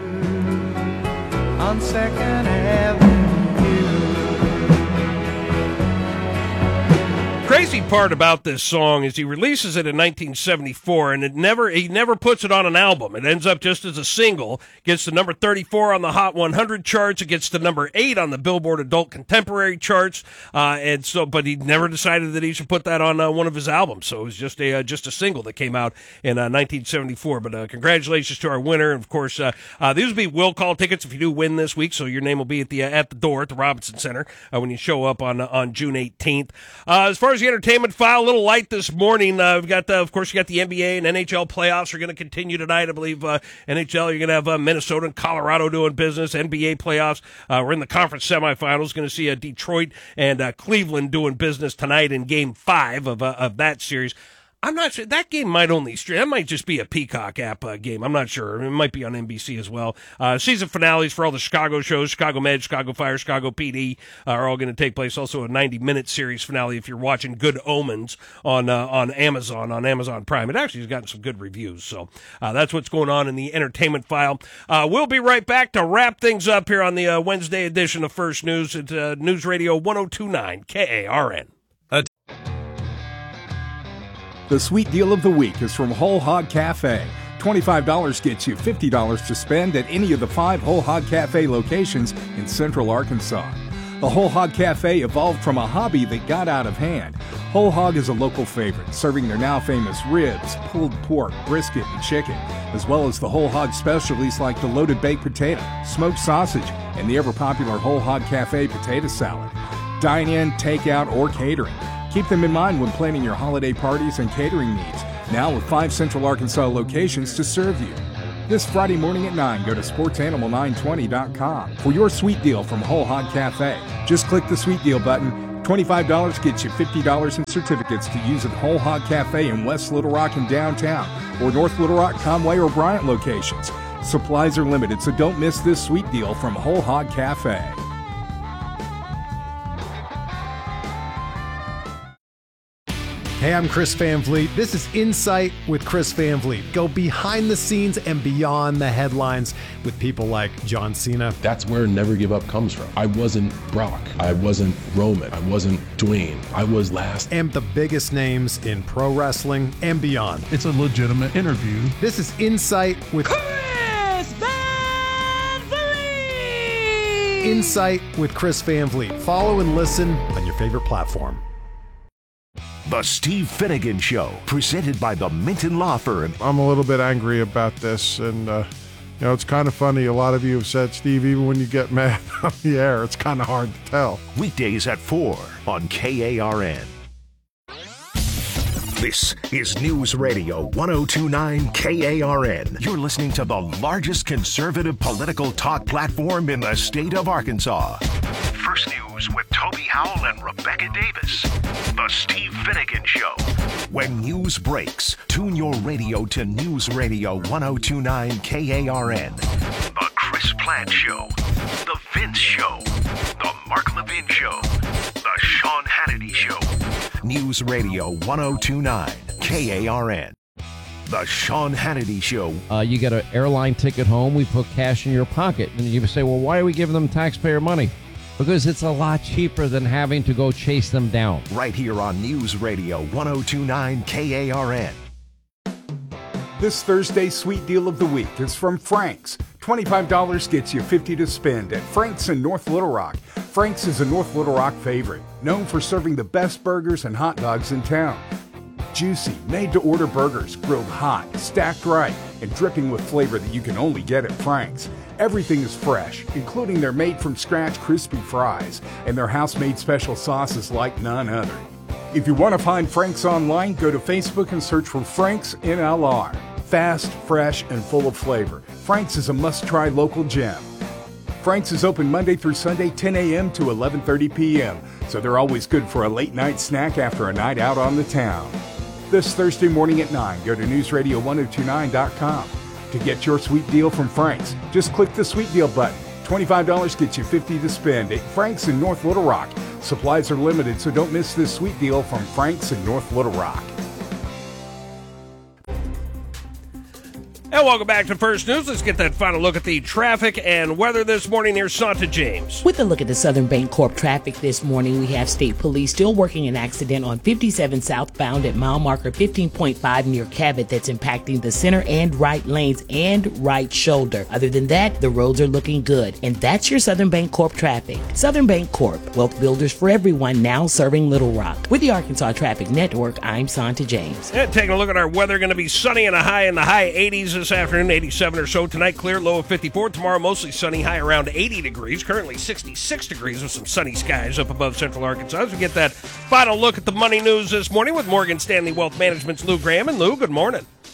On Second Avenue. Crazy part about this song is he releases it in nineteen seventy-four, and it never he never puts it on an album. It ends up just as a single. Gets to number thirty-four on the Hot one hundred charts. It gets to number eight on the Billboard Adult Contemporary charts. Uh, and so, but he never decided that he should put that on uh, one of his albums. So it was just a uh, just a single that came out in uh, nineteen seventy-four. But uh, congratulations to our winner. And of course, uh, uh, these will be will call tickets if you do win this week. So your name will be at the uh, at the door at the Robinson Center uh, when you show up on uh, on June eighteenth. Uh, as far as the entertainment file, a little light this morning. Uh, we've got, the, of course, you got the N B A and N H L playoffs are going to continue tonight. I believe uh, N H L, you're going to have uh, Minnesota and Colorado doing business. N B A playoffs, uh, we're in the conference semifinals. Going to see uh, Detroit and uh, Cleveland doing business tonight in Game Five of uh, of that series. I'm not sure. That game might only stream. That might just be a Peacock app uh, game. I'm not sure. It might be on N B C as well. Uh, season finales for all the Chicago shows, Chicago Med, Chicago Fire, Chicago P D, uh, are all going to take place. Also a ninety-minute series finale if you're watching Good Omens on uh, on Amazon, on Amazon Prime. It actually has gotten some good reviews. So uh, that's what's going on in the entertainment file. Uh, we'll be right back to wrap things up here on the uh, Wednesday edition of First News at uh, News Radio one oh two point nine K A R N. The sweet deal of the week is from Whole Hog Cafe. twenty-five dollars gets you fifty dollars to spend at any of the five Whole Hog Cafe locations in Central Arkansas. The Whole Hog Cafe evolved from a hobby that got out of hand. Whole Hog is a local favorite, serving their now famous ribs, pulled pork, brisket, and chicken, as well as the Whole Hog specialties like the loaded baked potato, smoked sausage, and the ever-popular Whole Hog Cafe potato salad. Dine in, take out, or catering. Keep them in mind when planning your holiday parties and catering needs, now with five Central Arkansas locations to serve you. This Friday morning at nine, go to sports animal nine twenty dot com for your sweet deal from Whole Hog Cafe. Just click the sweet deal button. twenty-five dollars gets you fifty dollars in certificates to use at Whole Hog Cafe in West Little Rock and downtown, or North Little Rock, Conway, or Bryant locations. Supplies are limited, so don't miss this sweet deal from Whole Hog Cafe. Hey, I'm Chris Van Vliet. This is Insight with Chris Van Vliet. Go behind the scenes and beyond the headlines with people like John Cena. That's where Never Give Up comes from. I wasn't Brock. I wasn't Roman. I wasn't Dwayne. I was last. And the biggest names in pro wrestling and beyond. It's a legitimate interview. This is Insight with Chris Van Vliet. Insight with Chris Van Vliet. Follow and listen on your favorite platform. The Steve Finnegan Show, presented by the Minton Law Firm. I'm a little bit angry about this, and uh, you know, it's kind of funny. A lot of you have said, Steve, even when you get mad on the air, it's kind of hard to tell. Weekdays at four on K A R N. This is News Radio one oh two point nine K A R N. You're listening to the largest conservative political talk platform in the state of Arkansas. First News with Toby Howell and Rebecca Davis. The Steve Finnegan Show. When news breaks, tune your radio to News Radio one oh two point nine K A R N. The Chris Platt Show. The Vince Show. The Mark Levin Show. The Sean Hannity Show. News Radio one oh two point nine K A R N. The Sean Hannity Show. Uh, you get an airline ticket home, we put cash in your pocket. And you say, well, why are we giving them taxpayer money? Because it's a lot cheaper than having to go chase them down. Right here on News Radio one oh two point nine K A R N. This Thursday's sweet deal of the week is from Frank's. twenty-five dollars gets you fifty dollars to spend at Frank's in North Little Rock. Frank's is a North Little Rock favorite, known for serving the best burgers and hot dogs in town. Juicy, made-to-order burgers, grilled hot, stacked right, and dripping with flavor that you can only get at Frank's. Everything is fresh, including their made-from-scratch crispy fries and their house-made special sauces like none other. If you want to find Frank's online, go to Facebook and search for Frank's N L R. Fast, fresh, and full of flavor, Frank's is a must-try local gem. Frank's is open Monday through Sunday, ten a.m. to eleven thirty p.m., so they're always good for a late-night snack after a night out on the town. This Thursday morning at nine, go to news radio one oh two point nine dot com. To get your sweet deal from Frank's, just click the sweet deal button. twenty-five dollars gets you fifty dollars to spend at Frank's in North Little Rock. Supplies are limited, so don't miss this sweet deal from Frank's in North Little Rock. And welcome back to First News. Let's get that final look at the traffic and weather this morning near Santa James. With a look at the Southern Bancorp traffic this morning, we have state police still working an accident on fifty-seven southbound at mile marker fifteen point five near Cabot that's impacting the center and right lanes and right shoulder. Other than that, the roads are looking good. And that's your Southern Bancorp traffic. Southern Bancorp, wealth builders for everyone, now serving Little Rock. With the Arkansas Traffic Network, I'm Santa James. And taking a look at our weather, going to be sunny and a high in the high eighties this afternoon, eighty-seven or so. Tonight, clear, low of fifty-four. Tomorrow, mostly sunny, high around eighty degrees. Currently sixty-six degrees with some sunny skies up above central Arkansas. As we get that final look at the money news this morning with Morgan Stanley Wealth Management's Lou Graham. And Lou, good morning.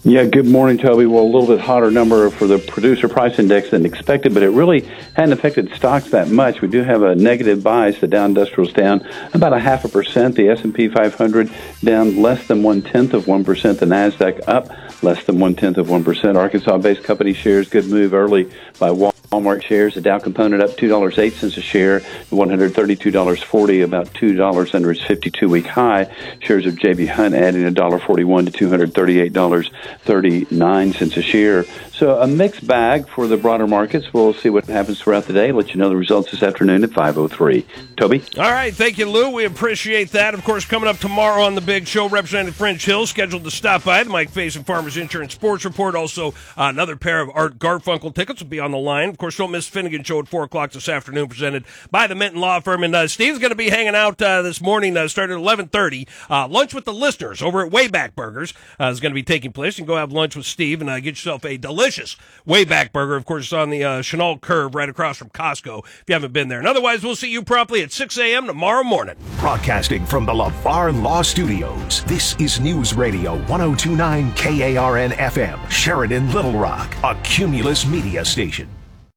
Yeah, good morning, Toby. Well, a little bit hotter number for the producer price index than expected, but it really hadn't affected stocks that much. We do have a negative bias. The Dow Industrial's down about a half a percent. The S and P five hundred down less than one-tenth of one percent. The NASDAQ up less than one-tenth of one percent. Arkansas-based company shares, good move early by Walmart shares. The Dow component up two dollars and eight cents a share, one hundred thirty-two dollars and forty cents, about two dollars under its fifty-two-week high. Shares of J B. Hunt adding one dollar and forty-one cents to two hundred thirty-eight dollars and thirty-nine cents a share. So a mixed bag for the broader markets. We'll see what happens throughout the day. Let you know the results this afternoon at five oh three. Toby? All right. Thank you, Lou. We appreciate that. Of course, coming up tomorrow on the big show, Representative French Hill scheduled to stop by. The Mike Faison Farmers Insurance Sports Report. Also, uh, another pair of Art Garfunkel tickets will be on the line. Of course, don't miss Finnegan Show at four o'clock this afternoon, presented by the Minton Law Firm. And uh, Steve's going to be hanging out uh, this morning, uh, starting at eleven thirty. Uh, lunch with the listeners over at Wayback Burgers uh, is going to be taking place. You can go have lunch with Steve and uh, get yourself a delicious Wayback Burger. Of course, it's on the uh, Chenal Curve right across from Costco if you haven't been there. And otherwise, we'll see you promptly at six a.m. tomorrow morning. Broadcasting from the LeVar Law Studios, this is News Radio one oh two point nine K A R N F M, Sheridan, Little Rock, a Cumulus media station.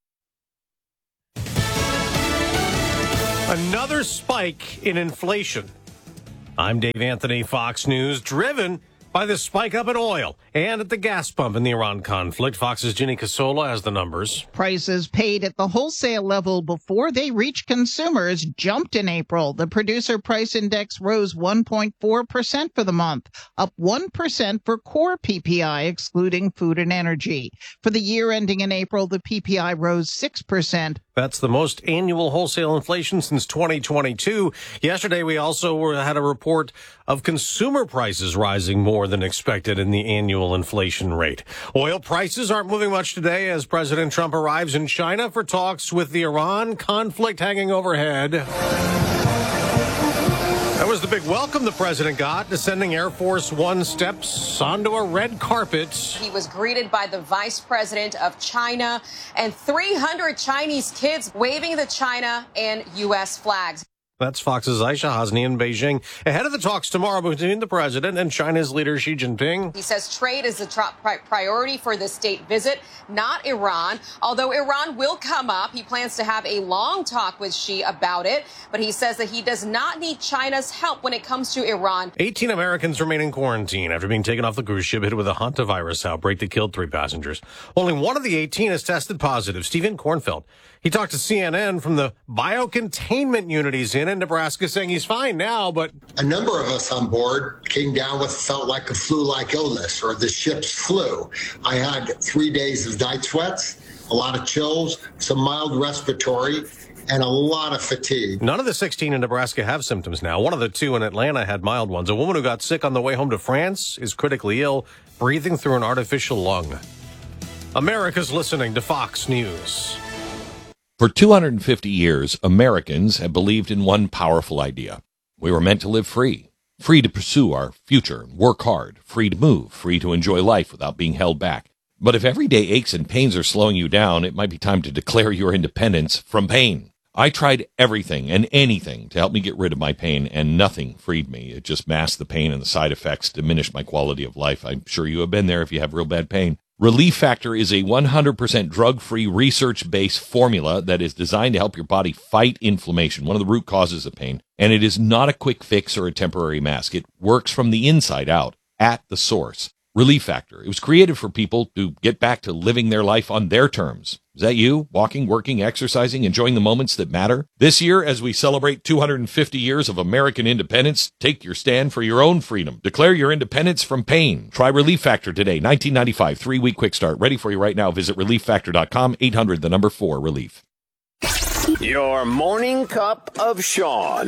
Another spike in inflation. I'm Dave Anthony, Fox News, driven by the spike up in oil and at the gas pump in the Iran conflict. Fox's Ginny Casola has the numbers. Prices paid at the wholesale level before they reach consumers jumped in April. The producer price index rose one point four percent for the month, up one percent for core P P I, excluding food and energy. For the year ending in April, the P P I rose six percent. That's the most annual wholesale inflation since twenty twenty-two. Yesterday, we also were, had a report of consumer prices rising more than expected in the annual inflation rate. Oil prices aren't moving much today as President Trump arrives in China for talks with the Iran conflict hanging overhead. That was the big welcome the president got, descending Air Force One steps onto a red carpet. He was greeted by the vice president of China and three hundred Chinese kids waving the China and U S flags. That's Fox's Aisha Hasni in Beijing, ahead of the talks tomorrow between the president and China's leader Xi Jinping. He says trade is the top priority for this state visit, not Iran. Although Iran will come up, he plans to have a long talk with Xi about it. But he says that he does not need China's help when it comes to Iran. eighteen Americans remain in quarantine after being taken off the cruise ship hit with a hantavirus outbreak that killed three passengers. Only one of the eighteen has tested positive. Stephen Kornfeld. He talked to C N N from the biocontainment unit he's in in Nebraska, saying he's fine now, but a number of us on board came down with felt like a flu-like illness or the ship's flu. I had three days of night sweats, a lot of chills, some mild respiratory, and a lot of fatigue. None of the sixteen in Nebraska have symptoms now. One of the two in Atlanta had mild ones. A woman who got sick on the way home to France is critically ill, breathing through an artificial lung. America's listening to Fox News. For two hundred fifty years, Americans have believed in one powerful idea. We were meant to live free, free to pursue our future, work hard, free to move, free to enjoy life without being held back. But if everyday aches and pains are slowing you down, it might be time to declare your independence from pain. I tried everything and anything to help me get rid of my pain, and nothing freed me. It just masked the pain, and the side effects diminished my quality of life. I'm sure you have been there if you have real bad pain. Relief Factor is a one hundred percent drug-free, research-based formula that is designed to help your body fight inflammation, one of the root causes of pain. And it is not a quick fix or a temporary mask. It works from the inside out, at the source. Relief Factor. It was created for people to get back to living their life on their terms. Is that you? Walking, working, exercising, enjoying the moments that matter? This year, as we celebrate two hundred fifty years of American independence, take your stand for your own freedom. Declare your independence from pain. Try Relief Factor today. nineteen ninety-five, three-week quick start. Ready for you right now. Visit relief factor dot com, eight hundred, the number four, relief. Your morning cup of Sean.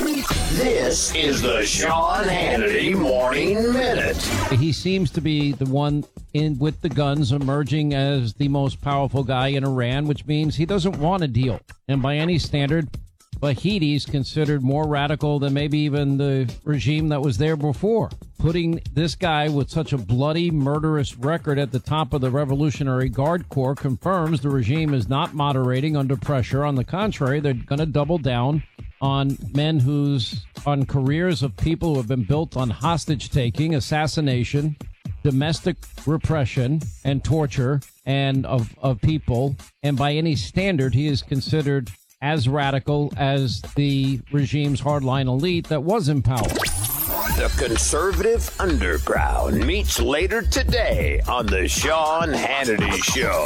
This is the Sean Hannity Morning Minute. He seems to be the one in with the guns, emerging as the most powerful guy in Iran, which means he doesn't want a deal. And by any standard, Vahidi considered more radical than maybe even the regime that was there before. Putting this guy with such a bloody, murderous record at the top of the Revolutionary Guard Corps confirms the regime is not moderating under pressure. On the contrary, they're going to double down on men whose, on careers of people who have been built on hostage taking, assassination, domestic repression and torture and of, of people. And by any standard, he is considered as radical as the regime's hardline elite that was in power. The conservative underground meets later today on the Sean Hannity Show.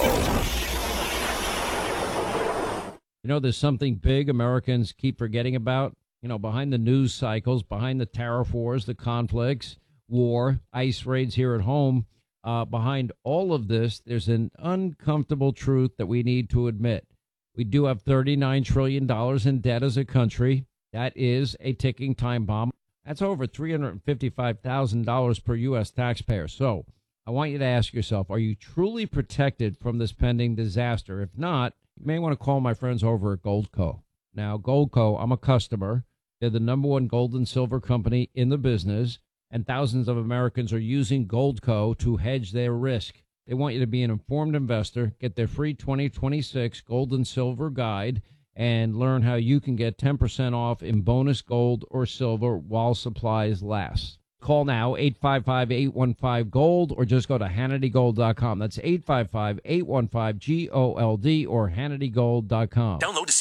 You know, there's something big Americans keep forgetting about. You know, behind the news cycles, behind the tariff wars, the conflicts, war, ICE raids here at home, uh, behind all of this, there's an uncomfortable truth that we need to admit. We do have thirty-nine trillion dollars in debt as a country. That is a ticking time bomb. That's over three hundred fifty-five thousand dollars per U S taxpayer. So I want you to ask yourself, are you truly protected from this pending disaster? If not, you may want to call my friends over at Goldco. Now, Goldco, I'm a customer. They're the number one gold and silver company in the business, and thousands of Americans are using Goldco to hedge their risk. They want you to be an informed investor, get their free twenty twenty-six gold and silver guide, and learn how you can get ten percent off in bonus gold or silver while supplies last. Call now, eight five five, eight one five, GOLD, or just go to Hannity Gold dot com. That's eight five five, eight one five, G O L D or Hannity Gold dot com. Download to see.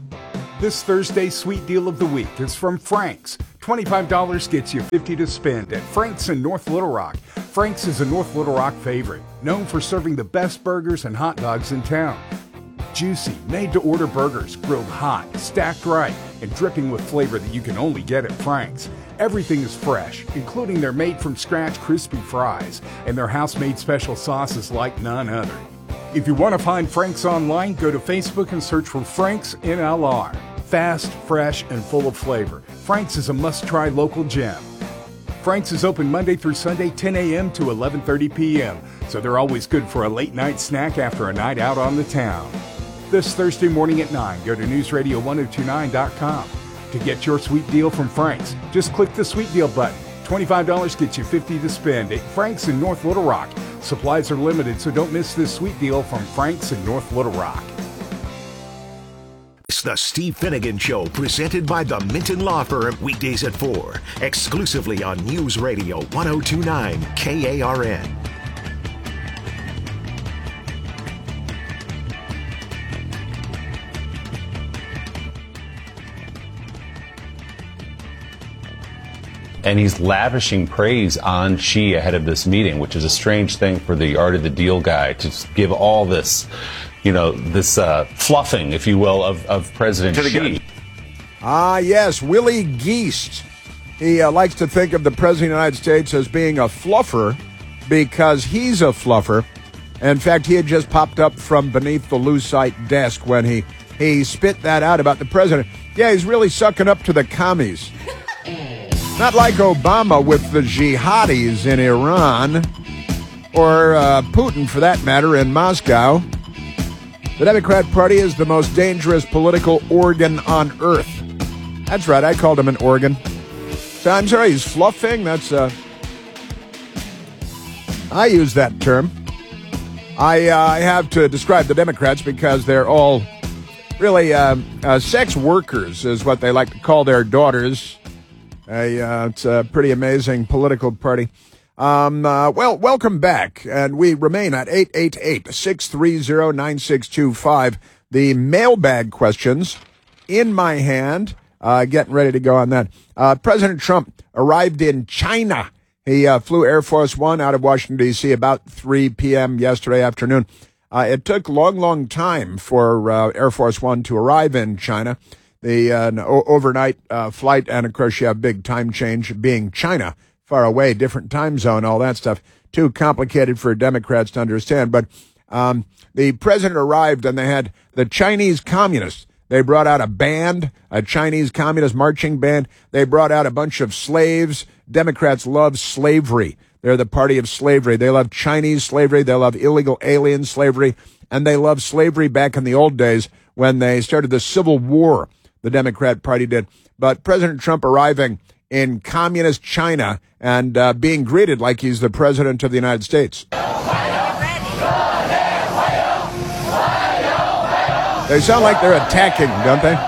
This Thursday's sweet deal of the week is from Frank's. twenty-five dollars gets you fifty dollars to spend at Frank's in North Little Rock. Frank's is a North Little Rock favorite, known for serving the best burgers and hot dogs in town. Juicy, made-to-order burgers, grilled hot, stacked right, and dripping with flavor that you can only get at Frank's. Everything is fresh, including their made-from-scratch crispy fries and their house-made special sauces like none other. If you want to find Frank's online, go to Facebook and search for Frank's N L R. Fast, fresh, and full of flavor. Frank's is a must-try local gem. Frank's is open Monday through Sunday, ten a.m. to eleven thirty p.m., so they're always good for a late-night snack after a night out on the town. This Thursday morning at nine, go to news radio ten twenty-nine dot com. To get your sweet deal from Frank's, just click the sweet deal button. twenty-five dollars gets you fifty dollars to spend at Frank's in North Little Rock. Supplies are limited, so don't miss this sweet deal from Frank's in North Little Rock. It's the Steve Finnegan Show, presented by the Minton Law Firm, weekdays at four, exclusively on News Radio ten twenty-nine K A R N. And he's lavishing praise on Xi ahead of this meeting, which is a strange thing for the art of the deal guy to give all this, you know, this uh, fluffing, if you will, of, of President Xi. Ah, yes, Willie Geist. He uh, likes to think of the President of the United States as being a fluffer because he's a fluffer. In fact, he had just popped up from beneath the Lucite desk when he, he spit that out about the President. Yeah, he's really sucking up to the commies. Not like Obama with the jihadis in Iran, or uh, Putin, for that matter, in Moscow. The Democrat Party is the most dangerous political organ on earth. That's right, I called him an organ. So I'm sorry, he's fluffing. That's, uh... I use that term. I, uh, I have to describe the Democrats because they're all really uh, uh, sex workers, is what they like to call their daughters. A, uh, it's a pretty amazing political party. Um, uh, well, welcome back. And we remain at eight eight eight, six three zero, nine six two five. The mailbag questions in my hand. Uh, getting ready to go on that. Uh, President Trump arrived in China. He uh, flew Air Force One out of Washington, D C about three p.m. yesterday afternoon. Uh, it took long, long time for uh, Air Force One to arrive in China. The uh, o- overnight uh, flight, and of course you have big time change being China, far away, different time zone, all that stuff. Too complicated for Democrats to understand. But um, the president arrived and they had the Chinese communists. They brought out a band, a Chinese communist marching band. They brought out a bunch of slaves. Democrats love slavery. They're the party of slavery. They love Chinese slavery. They love illegal alien slavery. And they love slavery back in the old days when they started the Civil War. The Democrat Party did. But President Trump arriving in communist China and uh, being greeted like he's the president of the United States. They sound like they're attacking, don't they?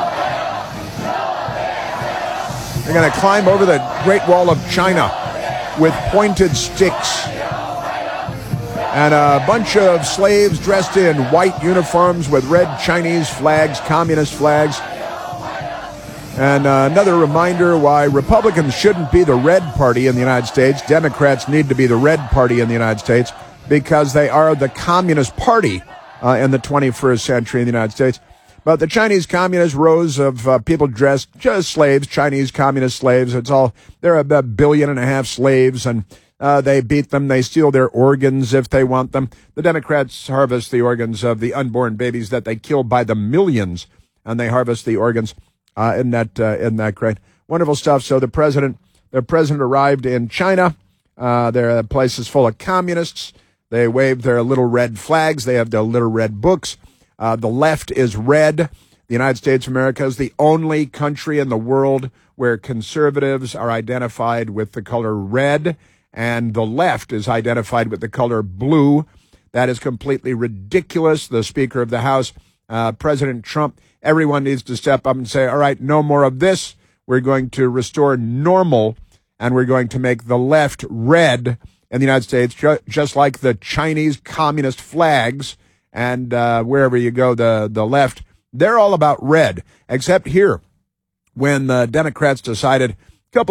They're going to climb over the Great Wall of China. with pointed sticks. And a bunch of slaves dressed in white uniforms with red Chinese flags, communist flags. And uh, another reminder why Republicans shouldn't be the red party in the United States. Democrats need to be the red party in the United States because they are the communist party uh, in the twenty-first century in the United States. But the Chinese communist rows of uh, people dressed just slaves, Chinese communist slaves. It's all, they're a billion and a half slaves, and uh, they beat them. They steal their organs if they want them. The Democrats harvest the organs of the unborn babies that they kill by the millions, and they harvest the organs. Uh, isn't that, uh, isn't that great? Wonderful stuff. So the president, the president arrived in China. Uh, their place is full of communists. They wave their little red flags. They have their little red books. Uh, the left is red. The United States of America is the only country in the world where conservatives are identified with the color red, and the left is identified with the color blue. That is completely ridiculous. The Speaker of the House, uh, President Trump, everyone needs to step up and say, all right, no more of this. We're going to restore normal, and we're going to make the left red in the United States, ju- just like the Chinese communist flags. And uh, wherever you go, the, the left, they're all about red, except here, when the Democrats decided